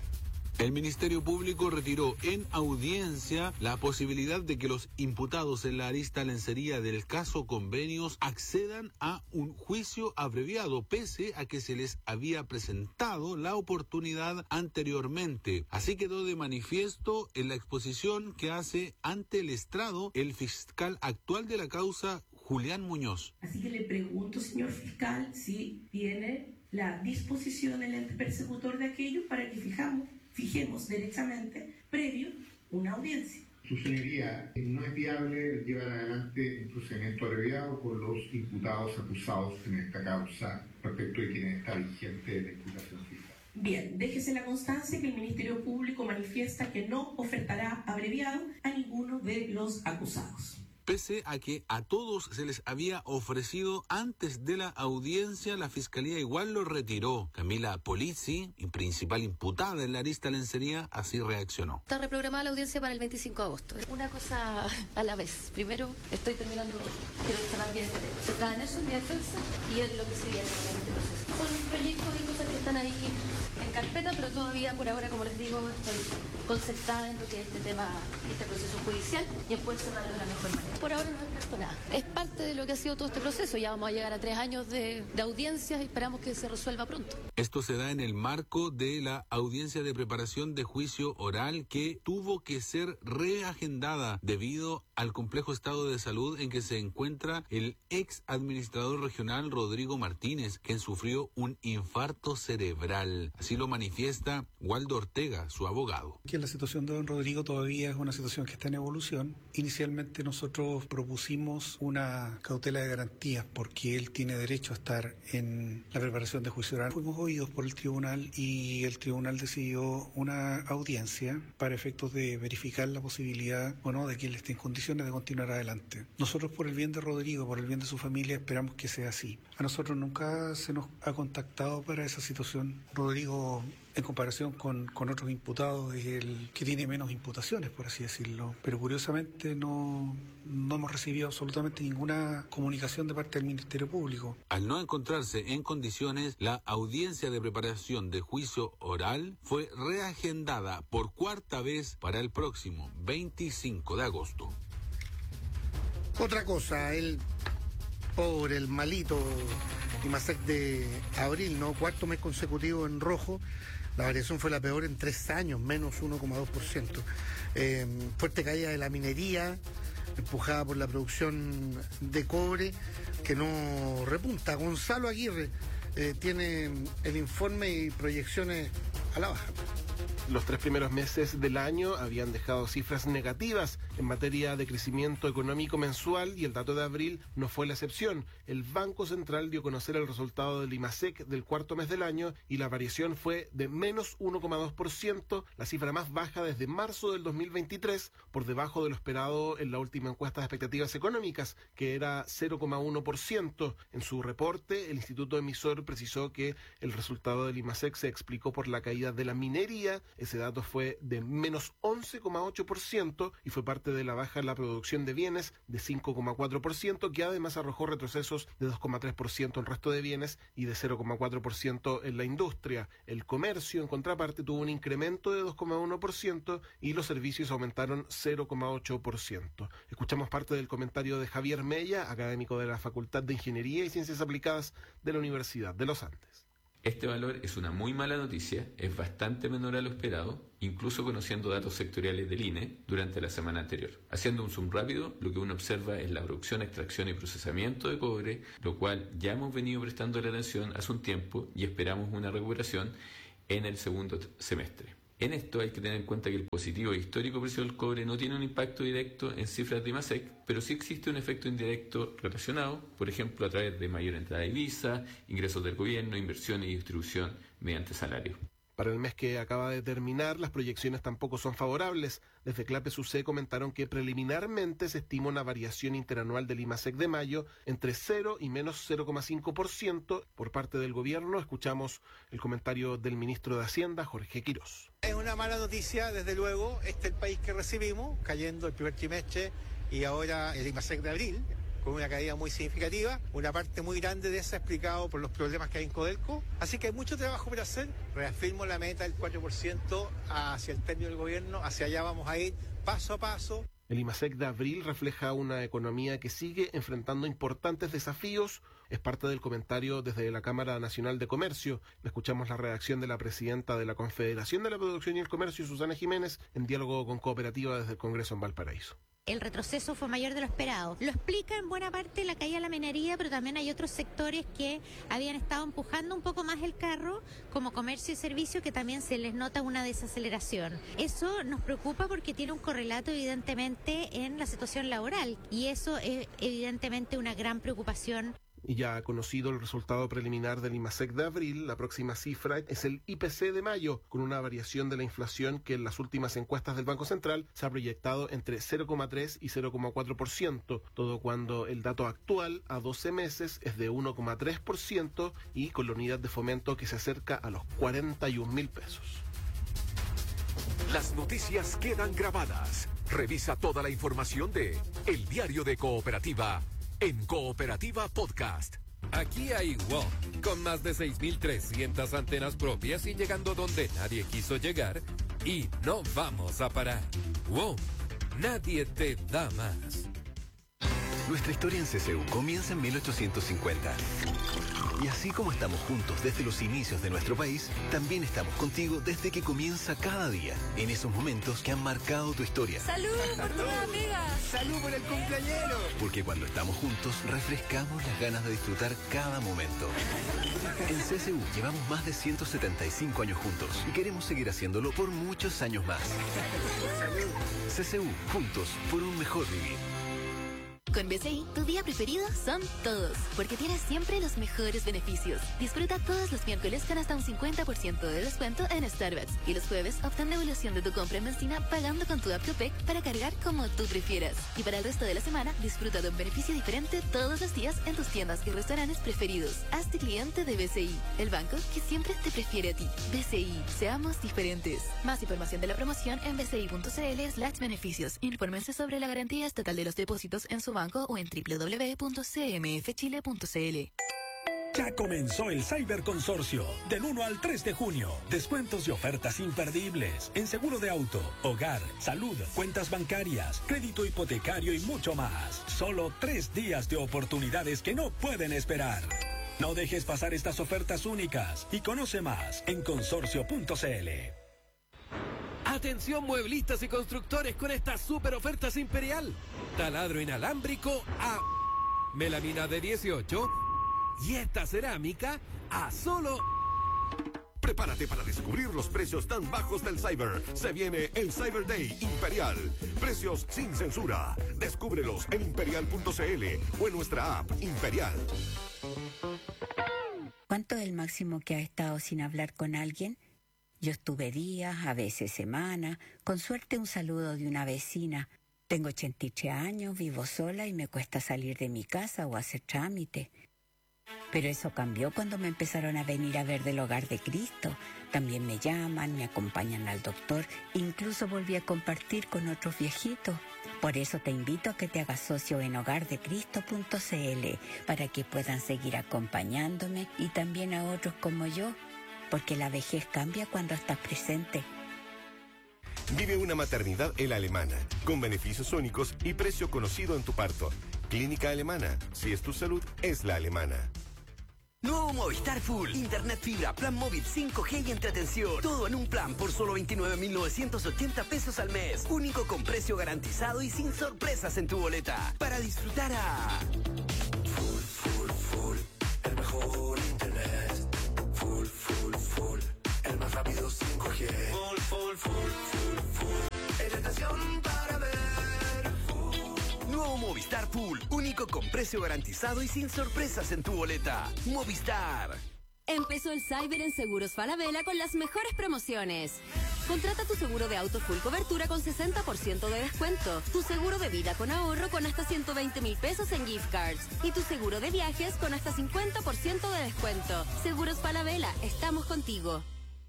El Ministerio Público retiró en audiencia la posibilidad de que los imputados en la arista Lencería del caso Convenios accedan a un juicio abreviado, pese a que se les había presentado la oportunidad anteriormente. Así quedó de manifiesto en la exposición que hace ante el estrado el fiscal actual de la causa, Julián Muñoz.
Así que le pregunto, señor fiscal, si tiene la disposición el ente persecutor de aquello para que fijemos derechamente, previo, una audiencia.
Su señoría, no es viable llevar adelante un procedimiento abreviado con los imputados acusados en esta causa respecto de quien está vigente la imputación fiscal.
Bien, déjese la constancia que el Ministerio Público manifiesta que no ofertará abreviado a ninguno de los acusados.
Pese a que a todos se les había ofrecido antes de la audiencia, la Fiscalía igual lo retiró. Camila Polizzi, principal imputada en la arista Lencería, así reaccionó.
Está reprogramada la audiencia para el 25 de agosto. Una cosa a la vez. Primero, estoy terminando, quiero cerrar bien este tema. Se está en eso, en mi defensa, y es lo que se viene en este proceso. Son proyectos y cosas que están ahí en carpeta, pero todavía por ahora, como les digo, estoy concentrada en lo que es este tema, este proceso judicial, y en poder cerrarlo de la mejor manera. Por ahora no descarto nada. Es parte de lo que ha sido todo este proceso. Ya vamos a llegar a 3 años de audiencias y esperamos que se resuelva pronto.
Esto se da en el marco de la audiencia de preparación de juicio oral que tuvo que ser reagendada debido al complejo estado de salud en que se encuentra el ex administrador regional Rodrigo Martínez, quien sufrió un infarto cerebral. Así lo manifiesta Waldo Ortega, su abogado.
Que la situación de don Rodrigo todavía es una situación que está en evolución. Inicialmente nosotros propusimos una cautela de garantías porque él tiene derecho a estar en la preparación de juicio oral. Fuimos oídos por el tribunal y el tribunal decidió una audiencia para efectos de verificar la posibilidad o no de que él esté en condiciones de continuar adelante. Nosotros, por el bien de Rodrigo, por el bien de su familia, esperamos que sea así. A nosotros nunca se nos ha contactado para esa situación. Rodrigo, en comparación con otros imputados, es el que tiene menos imputaciones, por así decirlo. Pero curiosamente no hemos recibido absolutamente ninguna comunicación de parte del Ministerio Público.
Al no encontrarse en condiciones, la audiencia de preparación de juicio oral fue reagendada por cuarta vez para el próximo 25 de agosto.
Otra cosa, el pobre, el malito IMASEC de abril, ¿no? 4º mes consecutivo en rojo. La variación fue la peor en 3 años, menos 1,2%. Fuerte caída de la minería, empujada por la producción de cobre, que no repunta. Gonzalo Aguirre tiene el informe y proyecciones a la baja.
Los 3 primeros meses del año habían dejado cifras negativas en materia de crecimiento económico mensual y el dato de abril no fue la excepción. El Banco Central dio a conocer el resultado del IMASEC del 4º mes del año y la variación fue de menos 1,2%, la cifra más baja desde marzo del 2023, por debajo de lo esperado en la última encuesta de expectativas económicas, que era 0,1%. En su reporte, el instituto emisor precisó que el resultado del IMASEC se explicó por la caída de la minería minería. Ese dato fue de menos 11,8% y fue parte de la baja en la producción de bienes de 5,4%, que además arrojó retrocesos de 2,3% en el resto de bienes y de 0,4% en la industria. El comercio, en contraparte, tuvo un incremento de 2,1% y los servicios aumentaron 0,8%. Escuchamos parte del comentario de Javier Mella, académico de la Facultad de Ingeniería y Ciencias Aplicadas de la Universidad de los Andes.
Este valor es una muy mala noticia, es bastante menor a lo esperado, incluso conociendo datos sectoriales del INE durante la semana anterior. Haciendo un zoom rápido, lo que uno observa es la producción, extracción y procesamiento de cobre, lo cual ya hemos venido prestando la atención hace un tiempo y esperamos una recuperación en el segundo semestre. En esto hay que tener en cuenta que el positivo e histórico precio del cobre no tiene un impacto directo en cifras de IMASEC, pero sí existe un efecto indirecto relacionado, por ejemplo, a través de mayor entrada de divisa, ingresos del gobierno, inversión y distribución mediante salario.
Para el mes que acaba de terminar, las proyecciones tampoco son favorables. Desde CLAPES-UC comentaron que preliminarmente se estima una variación interanual del IMASEC de mayo entre 0 y menos 0,5%. Por parte del gobierno, escuchamos el comentario del ministro de Hacienda, Jorge Quirós.
Es una mala noticia, desde luego. Este es el país que recibimos, cayendo el primer trimestre y ahora el IMASEC de abril, con una caída muy significativa, una parte muy grande de esa explicado por los problemas que hay en Codelco. Así que hay mucho trabajo por hacer. Reafirmo la meta del 4% hacia el término del gobierno, hacia allá vamos a ir paso a paso.
El IMASEC de abril refleja una economía que sigue enfrentando importantes desafíos. Es parte del comentario desde la Cámara Nacional de Comercio. Escuchamos la redacción de la presidenta de la Confederación de la Producción y el Comercio, Susana Jiménez, en diálogo con Cooperativa desde el Congreso en Valparaíso.
El retroceso fue mayor de lo esperado. Lo explica en buena parte la caída de la minería, pero también hay otros sectores que habían estado empujando un poco más el carro, como comercio y servicio, que también se les nota una desaceleración. Eso nos preocupa porque tiene un correlato evidentemente en la situación laboral y eso es evidentemente una gran preocupación.
Y ya ha conocido el resultado preliminar del IMASEC de abril, la próxima cifra es el IPC de mayo, con una variación de la inflación que en las últimas encuestas del Banco Central se ha proyectado entre 0,3 y 0,4%, todo cuando el dato actual a 12 meses es de 1,3% y con la unidad de fomento que se acerca a los 41.000 pesos.
Las noticias quedan grabadas. Revisa toda la información de El Diario de Cooperativa en Cooperativa Podcast.
Aquí hay WOM, con más de 6.300 antenas propias y llegando donde nadie quiso llegar, y no vamos a parar. WOM, nadie te da más.
Nuestra historia en CCU comienza en 1850. Y así como estamos juntos desde los inicios de nuestro país, también estamos contigo desde que comienza cada día, en esos momentos que han marcado tu historia.
¡Salud por tu amiga!
¡Salud por el cumpleañero!
Porque cuando estamos juntos, refrescamos las ganas de disfrutar cada momento. En CCU llevamos más de 175 años juntos y queremos seguir haciéndolo por muchos años más. CCU, juntos por un mejor vivir.
Con BCI, tu día preferido son todos, porque tienes siempre los mejores beneficios. Disfruta todos los miércoles con hasta un 50% de descuento en Starbucks. Y los jueves, obtén devolución de tu compra en benzina pagando con tu app Copec para cargar como tú prefieras. Y para el resto de la semana, disfruta de un beneficio diferente todos los días en tus tiendas y restaurantes preferidos. Hazte cliente de BCI, el banco que siempre te prefiere a ti. BCI, seamos diferentes. Más información de la promoción en bci.cl/beneficios. Infórmense sobre la garantía estatal de los depósitos en su banco o en www.cmfchile.cl.
Ya comenzó el Cyber Consorcio, del 1 al 3 de junio. Descuentos y ofertas imperdibles en seguro de auto, hogar, salud, cuentas bancarias, crédito hipotecario y mucho más. Solo 3 días de oportunidades que no pueden esperar. No dejes pasar estas ofertas únicas y conoce más en consorcio.cl.
Atención mueblistas y constructores con estas super ofertas Imperial. Taladro inalámbrico a melamina de 18 y esta cerámica a solo...
Prepárate para descubrir los precios tan bajos del Cyber. Se viene el Cyber Day Imperial. Precios sin censura. Descúbrelos en imperial.cl o en nuestra app Imperial.
¿Cuánto es el máximo que ha estado sin hablar con alguien? Yo estuve días, a veces semanas, con suerte un saludo de una vecina. Tengo 83 años, vivo sola y me cuesta salir de mi casa o hacer trámite. Pero eso cambió cuando me empezaron a venir a ver del Hogar de Cristo. También me llaman, me acompañan al doctor, incluso volví a compartir con otros viejitos. Por eso te invito a que te hagas socio en hogardecristo.cl para que puedan seguir acompañándome y también a otros como yo, porque la vejez cambia cuando estás presente.
Vive una maternidad en La Alemana, con beneficios únicos y precio conocido en tu parto. Clínica Alemana, si es tu salud, es La Alemana.
Nuevo Movistar Full. Internet fibra, plan móvil 5G y entretención. Todo en un plan por solo 29.980 pesos al mes. Único con precio garantizado y sin sorpresas en tu boleta. Para disfrutar a...
Full. El mejor internet. Full. El más rápido 5G. Full. Entretención para ver.
Nuevo Movistar Full, único con precio garantizado y sin sorpresas en tu boleta. Movistar.
Empezó el Cyber en Seguros Falabella con las mejores promociones. Contrata tu seguro de auto full cobertura con 60% de descuento, tu seguro de vida con ahorro con hasta 120.000 pesos en gift cards y tu seguro de viajes con hasta 50% de descuento. Seguros Falabella, estamos contigo.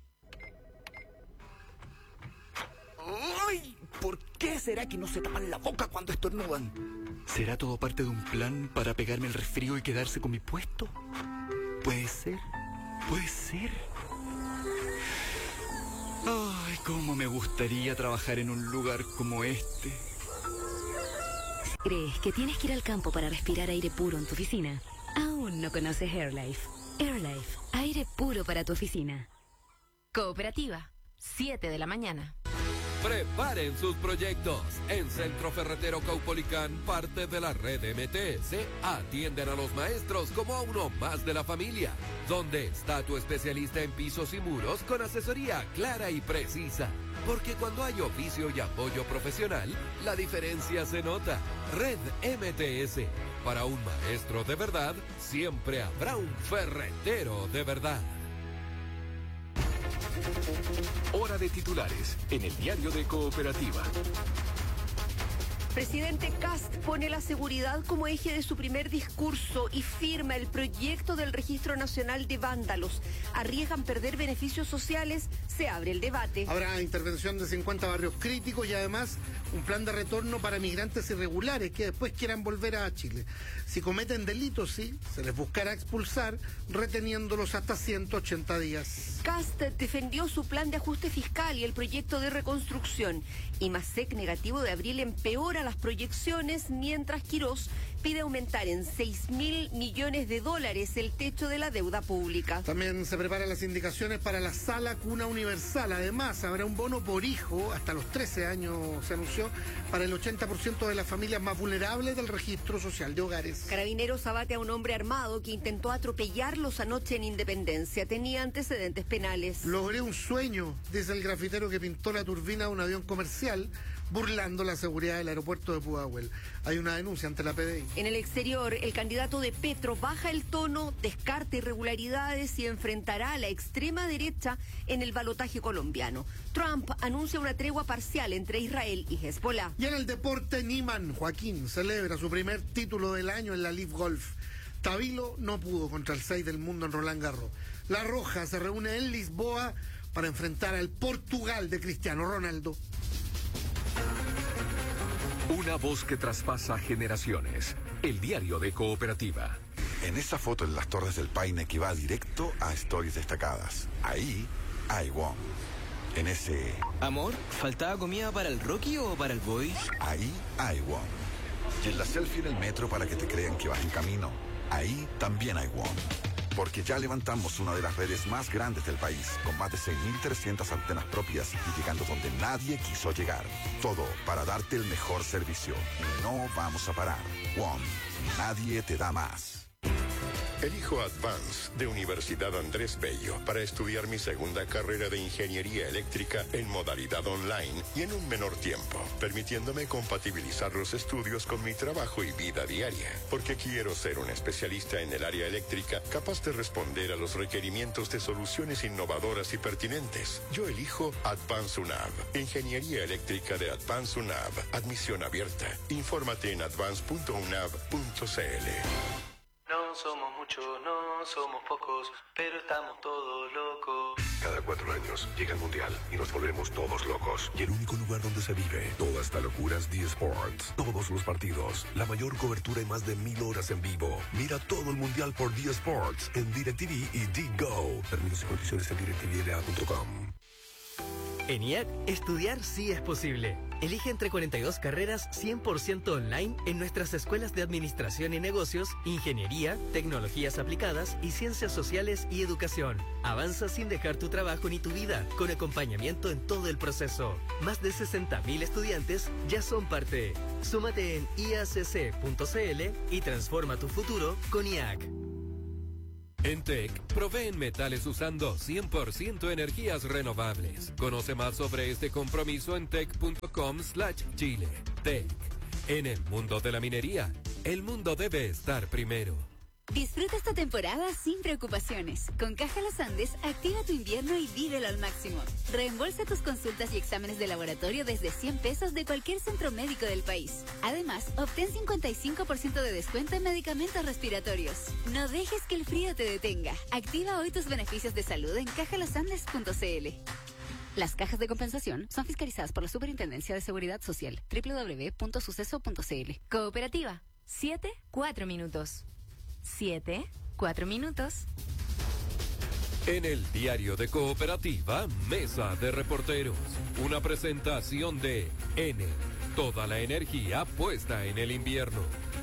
¡Ay! ¿Por qué será que no se tapan la boca cuando estornudan? ¿Será todo parte de un plan para pegarme el resfrío y quedarse con mi puesto? Puede ser. Ay, cómo me gustaría trabajar en un lugar como este.
¿Crees que tienes que ir al campo para respirar aire puro en tu oficina? Aún no conoces AirLife. AirLife, aire puro para tu oficina.
Cooperativa, 7 de la mañana.
Preparen sus proyectos. En Centro Ferretero Caupolicán, parte de la red MTS, atienden a los maestros como a uno más de la familia. Donde está tu especialista en pisos y muros con asesoría clara y precisa. Porque cuando hay oficio y apoyo profesional, la diferencia se nota. Red MTS. Para un maestro de verdad, siempre habrá un ferretero de verdad.
Hora de titulares en el diario de Cooperativa.
Presidente Kast pone la seguridad como eje de su primer discurso y firma el proyecto del Registro Nacional de Vándalos. Arriesgan perder beneficios sociales, se abre el debate.
Habrá intervención de 50 barrios críticos y además un plan de retorno para migrantes irregulares que después quieran volver a Chile. Si cometen delitos, sí, se les buscará expulsar, reteniéndolos hasta 180 días.
Kast defendió su plan de ajuste fiscal y el proyecto de reconstrucción. Y Masek negativo de abril empeora las proyecciones, mientras Quirós pide aumentar en $6.000 millones el techo de la deuda pública.
También se preparan las indicaciones para la Sala Cuna Universal. Además, habrá un bono por hijo, hasta los 13 años se anunció, para el 80% de las familias más vulnerables del registro social de hogares.
Carabineros abate a un hombre armado que intentó atropellarlos anoche en Independencia. Tenía antecedentes penales.
Logré un sueño, dice el grafitero que pintó la turbina de un avión comercial, burlando la seguridad del aeropuerto de Pudahuel. Hay una denuncia ante la PDI.
En el exterior, el candidato de Petro baja el tono, descarta irregularidades y enfrentará a la extrema derecha en el balotaje colombiano. Trump anuncia una tregua parcial entre Israel y Hezbollah.
Y en el deporte, Niman Joaquín celebra su primer título del año en la Live Golf. Tabilo no pudo contra el 6 del mundo en Roland Garros. La Roja se reúne en Lisboa para enfrentar al Portugal de Cristiano Ronaldo.
Una voz que traspasa generaciones. El diario de Cooperativa.
En esa foto en las Torres del Paine que va directo a Stories Destacadas. Ahí hay WOM. En ese...
Amor, ¿faltaba comida para el Rocky o para el Boy?
Ahí hay WOM. Y en la selfie en el metro para que te crean que vas en camino. Ahí también hay WOM. Porque ya levantamos una de las redes más grandes del país, con más de 6.300 antenas propias y llegando donde nadie quiso llegar. Todo para darte el mejor servicio. Y no vamos a parar. WOM. Nadie te da más.
Elijo Advance de Universidad Andrés Bello para estudiar mi segunda carrera de Ingeniería Eléctrica en modalidad online y en un menor tiempo, permitiéndome compatibilizar los estudios con mi trabajo y vida diaria, porque quiero ser un especialista en el área eléctrica capaz de responder a los requerimientos de soluciones innovadoras y pertinentes. Yo elijo Advance UNAV, Ingeniería Eléctrica de Advance UNAV, admisión abierta. Infórmate en advance.unav.cl.
No somos muchos, no.
somos pocos, pero estamos todos locos.
Cada 4 años llega el Mundial y nos volvemos todos locos. Y el único lugar donde se vive toda esta locura es D-Sports. Todos los partidos, la mayor cobertura y más de 1000 horas en vivo. Mira todo el Mundial por D-Sports en DirecTV y D-Go. Términos y condiciones en directvla.com.
En IAC, estudiar sí es posible. Elige entre 42 carreras 100% online en nuestras escuelas de Administración y Negocios, Ingeniería, Tecnologías Aplicadas y Ciencias Sociales y Educación. Avanza sin dejar tu trabajo ni tu vida, con acompañamiento en todo el proceso. Más de 60.000 estudiantes ya son parte. Súmate en iacc.cl y transforma tu futuro con IAC.
En TEC, proveen metales usando 100% energías renovables. Conoce más sobre este compromiso en tec.com/Chile. TEC. En el mundo de la minería, el mundo debe estar primero.
Disfruta esta temporada sin preocupaciones. Con Caja Los Andes, activa tu invierno y vívelo al máximo. Reembolsa tus consultas y exámenes de laboratorio desde 100 pesos de cualquier centro médico del país. Además, obtén 55% de descuento en medicamentos respiratorios. No dejes que el frío te detenga. Activa hoy tus beneficios de salud en cajalosandes.cl. Las cajas de compensación son fiscalizadas por la Superintendencia de Seguridad Social. www.suceso.cl. Cooperativa. 7-4 minutos. 7-4 minutos.
En el diario de Cooperativa, Mesa de Reporteros. Una presentación de Enel. Toda la energía puesta en el invierno.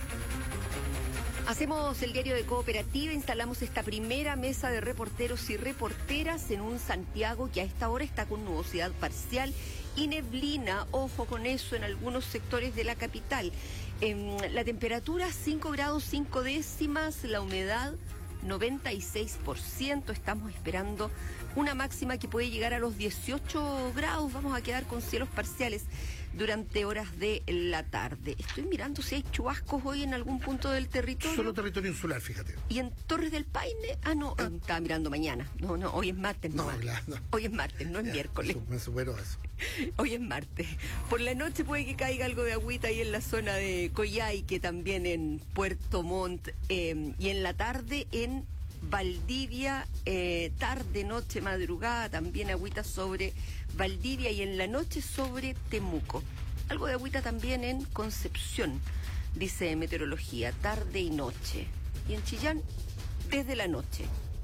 Hacemos el diario de Cooperativa, instalamos esta primera mesa de reporteros y reporteras en un Santiago que a esta hora está con nubosidad parcial y neblina, ojo con eso, en algunos sectores de la capital. La temperatura 5 grados 5 décimas, la humedad 96%, estamos esperando una máxima que puede llegar a los 18 grados, vamos a quedar con cielos parciales durante horas de la tarde. Estoy mirando si hay chubascos hoy en algún punto del territorio.
Solo territorio insular, fíjate.
¿Y en Torres del Paine? Estaba mirando mañana. No, hoy es martes.
No, claro. No.
Hoy es martes, no es miércoles.
Me supero eso.
Hoy es martes. Por la noche puede que caiga algo de agüita ahí en la zona de Coyhaique, también en Puerto Montt, y en la tarde en Valdivia, tarde, noche, madrugada, también agüita sobre Valdivia y en la noche sobre Temuco. Algo de agüita también en Concepción, dice Meteorología, tarde y noche. Y en Chillán, desde la noche.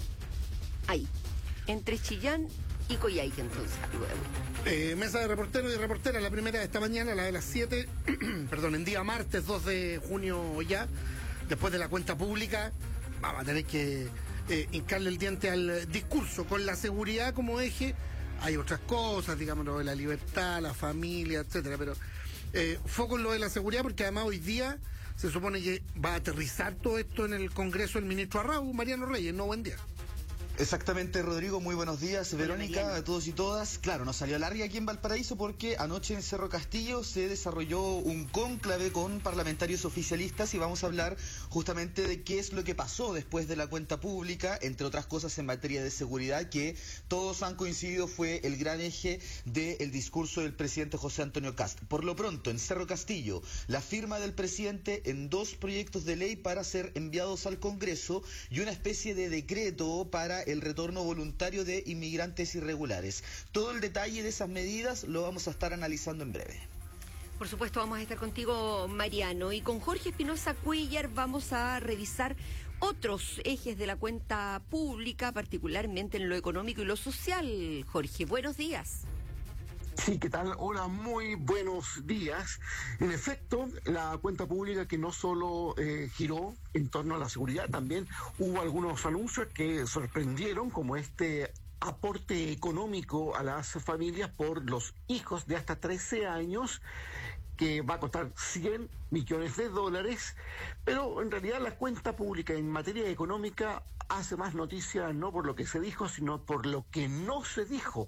Ahí, entre Chillán y Coyhaique, entonces, algo de agüita.
Mesa de reporteros y reporteras, la primera de esta mañana, la de las 7, perdón, en día martes 2 de junio ya, después de la cuenta pública, vamos a tener que hincarle el diente al discurso con la seguridad como eje. Hay otras cosas, digamos, lo de la libertad, la familia, etcétera, pero foco en lo de la seguridad, porque además hoy día se supone que va a aterrizar todo esto en el Congreso el ministro Arrau, Mariano Reyes. No, buen día.
Exactamente, Rodrigo, muy buenos días. Verónica, a todos y todas. Claro, nos salió larga aquí en Valparaíso porque anoche en Cerro Castillo se desarrolló un cónclave con parlamentarios oficialistas y vamos a hablar justamente de qué es lo que pasó después de la cuenta pública, entre otras cosas en materia de seguridad, que todos han coincidido fue el gran eje del discurso del presidente José Antonio Kast. Por lo pronto, en Cerro Castillo, la firma del presidente en 2 proyectos de ley para ser enviados al Congreso y una especie de decreto para el retorno voluntario de inmigrantes irregulares. Todo el detalle de esas medidas lo vamos a estar analizando en breve.
Por supuesto, vamos a estar contigo, Mariano, y con Jorge Espinosa Cuellar vamos a revisar otros ejes de la cuenta pública, particularmente en lo económico y lo social. Jorge, buenos días.
Sí, ¿qué tal? Hola, muy buenos días. En efecto, la cuenta pública que no solo giró en torno a la seguridad, también hubo algunos anuncios que sorprendieron, como este aporte económico a las familias por los hijos de hasta 13 años, que va a costar $100 millones, pero en realidad la cuenta pública en materia económica hace más noticia no por lo que se dijo, sino por lo que no se dijo.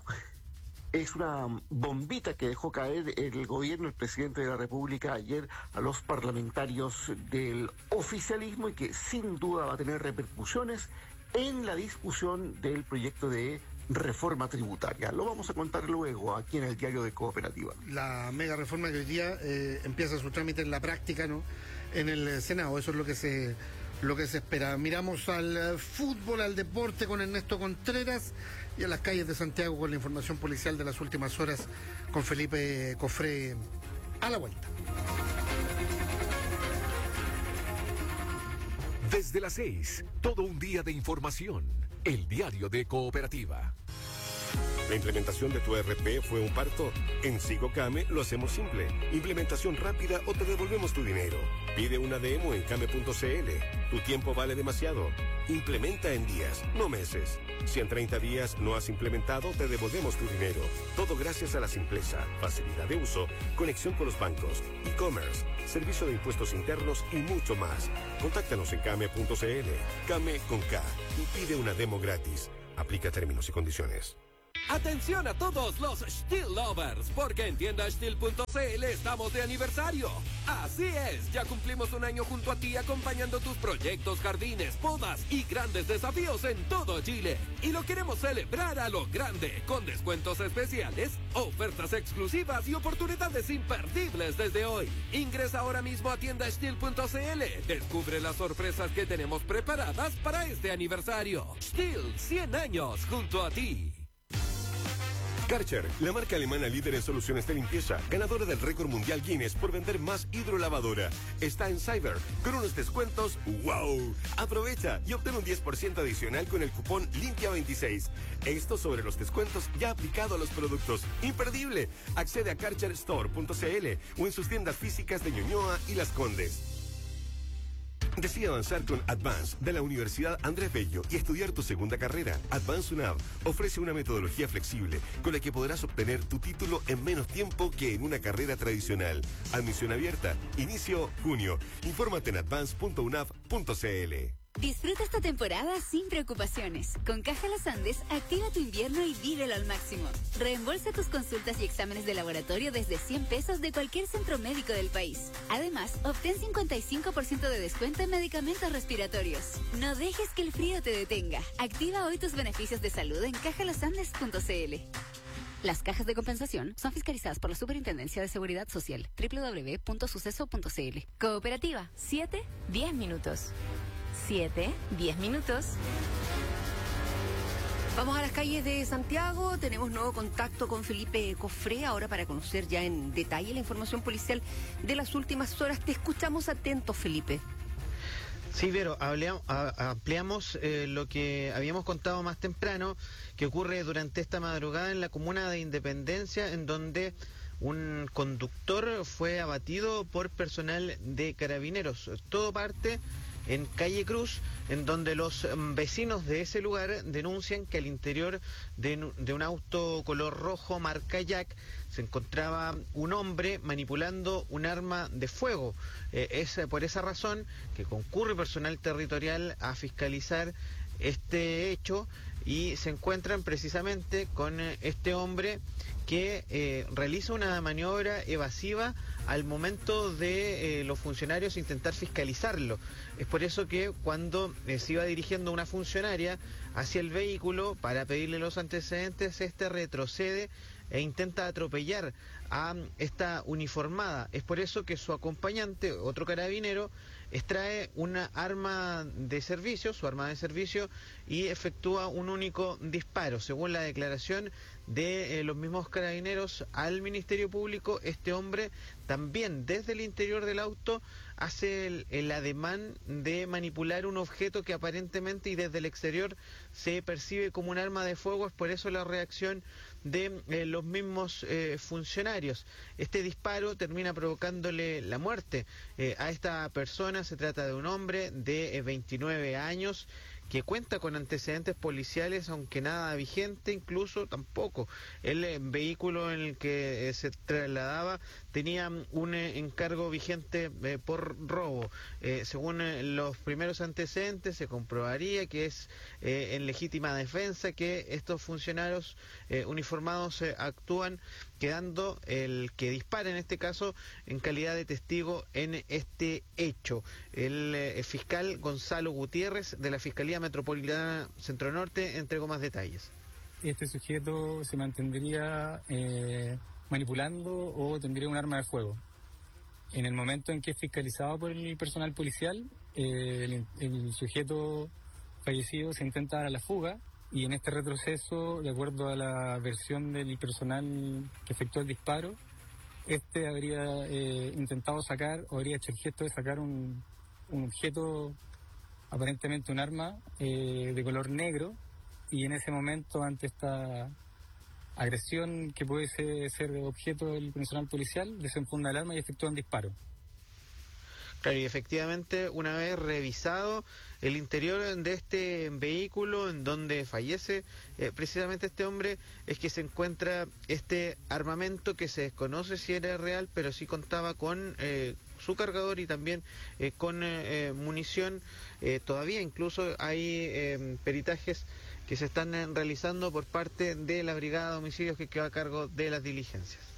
Es una bombita que dejó caer el gobierno, el presidente de la República ayer a los parlamentarios del oficialismo y que sin duda va a tener repercusiones en la discusión del proyecto de reforma tributaria. Lo vamos a contar luego aquí en el diario de Cooperativa.
La mega reforma que hoy día empieza su trámite en la práctica, ¿no? En el Senado, eso es lo lo que se espera. Miramos al fútbol, al deporte con Ernesto Contreras y a las calles de Santiago con la información policial de las últimas horas con Felipe Cofré a la vuelta.
Desde las 6, todo un día de información. El diario de Cooperativa.
¿La implementación de tu ERP fue un parto? En Sigocame lo hacemos simple. Implementación rápida o te devolvemos tu dinero. Pide una demo en came.cl. Tu tiempo vale demasiado. Implementa en días, no meses. Si en 30 días no has implementado, te devolvemos tu dinero. Todo gracias a la simpleza, facilidad de uso, conexión con los bancos, e-commerce, servicio de impuestos internos y mucho más. Contáctanos en came.cl. Came con K y pide una demo gratis. Aplica términos y condiciones.
Atención a todos los Stihl Lovers, porque en tiendastihl.cl estamos de aniversario. Así es, ya cumplimos un año junto a ti acompañando tus proyectos, jardines, podas y grandes desafíos en todo Chile. Y lo queremos celebrar a lo grande, con descuentos especiales, ofertas exclusivas y oportunidades imperdibles desde hoy. Ingresa ahora mismo a tiendastihl.cl. Descubre las sorpresas que tenemos preparadas para este aniversario. Stihl, 100 años junto a ti.
Karcher, la marca alemana líder en soluciones de limpieza, ganadora del récord mundial Guinness por vender más hidrolavadora, está en Cyber con unos descuentos ¡wow! Aprovecha y obtén un 10% adicional con el cupón Limpia26. Esto sobre los descuentos ya aplicado a los productos. ¡Imperdible! Accede a karcherstore.cl o en sus tiendas físicas de Ñuñoa y Las Condes. Decide avanzar con Advance de la Universidad Andrés Bello y estudiar tu segunda carrera. Advance UNAV ofrece una metodología flexible con la que podrás obtener tu título en menos tiempo que en una carrera tradicional. Admisión abierta. Inicio junio. Infórmate en advance.unav.cl.
Disfruta esta temporada sin preocupaciones. Con Caja Los Andes, activa tu invierno y vívelo al máximo. Reembolsa tus consultas y exámenes de laboratorio desde 100 pesos de cualquier centro médico del país. Además, obtén 55% de descuento en medicamentos respiratorios. No dejes que el frío te detenga. Activa hoy tus beneficios de salud en cajalosandes.cl. Las cajas de compensación son fiscalizadas por la Superintendencia de Seguridad Social. www.suceso.cl. Cooperativa, 7-10 minutos. 7-10 minutos.
Vamos a las calles de Santiago, tenemos nuevo contacto con Felipe Cofré, ahora para conocer ya en detalle la información policial de las últimas horas. Te escuchamos atentos, Felipe.
Sí, Vero, ampliamos lo que habíamos contado más temprano, que ocurre durante esta madrugada en la comuna de Independencia, en donde un conductor fue abatido por personal de Carabineros. Todo parte en Calle Cruz, en donde los vecinos de ese lugar denuncian que al interior de un auto color rojo marca Jack se encontraba un hombre manipulando un arma de fuego. Es por esa razón que concurre personal territorial a fiscalizar este hecho y se encuentran precisamente con este hombre que realiza una maniobra evasiva al momento de los funcionarios intentar fiscalizarlo. Es por eso que cuando se iba dirigiendo una funcionaria hacia el vehículo para pedirle los antecedentes, este retrocede e intenta atropellar a esta uniformada. Es por eso que su acompañante, otro carabinero, extrae una arma de servicio, su arma de servicio, y efectúa un único disparo. Según la declaración de los mismos carabineros al Ministerio Público, este hombre también desde el interior del auto hace el ademán de manipular un objeto que aparentemente y desde el exterior se percibe como un arma de fuego. Es por eso la reacción de los mismos funcionarios. Este disparo termina provocándole la muerte a esta persona. Se trata de un hombre de 29 años que cuenta con antecedentes policiales, aunque nada vigente, incluso tampoco. El vehículo en el que se trasladaba tenía un encargo vigente por robo. Según los primeros antecedentes, se comprobaría que es en legítima defensa que estos funcionarios uniformados actúan, quedando el que dispara en este caso en calidad de testigo en este hecho. El fiscal Gonzalo Gutiérrez de la Fiscalía Metropolitana Centro Norte entregó más detalles.
Este sujeto se mantendría manipulando o tendría un arma de fuego. En el momento en que es fiscalizado por el personal policial, el sujeto fallecido se intenta dar a la fuga, y en este retroceso, de acuerdo a la versión del personal que efectuó el disparo, habría intentado sacar, o habría hecho el gesto de sacar un objeto, aparentemente un arma, de color negro, y en ese momento, ante esta agresión que puede ser objeto del personal policial, desenfunda el arma y efectúa un disparo.
Claro, y efectivamente, una vez revisado el interior de este vehículo en donde fallece precisamente este hombre, es que se encuentra este armamento que se desconoce si era real, pero sí contaba con su cargador y también con munición. Todavía incluso hay peritajes que se están realizando por parte de la Brigada de Homicidios que queda a cargo de las diligencias.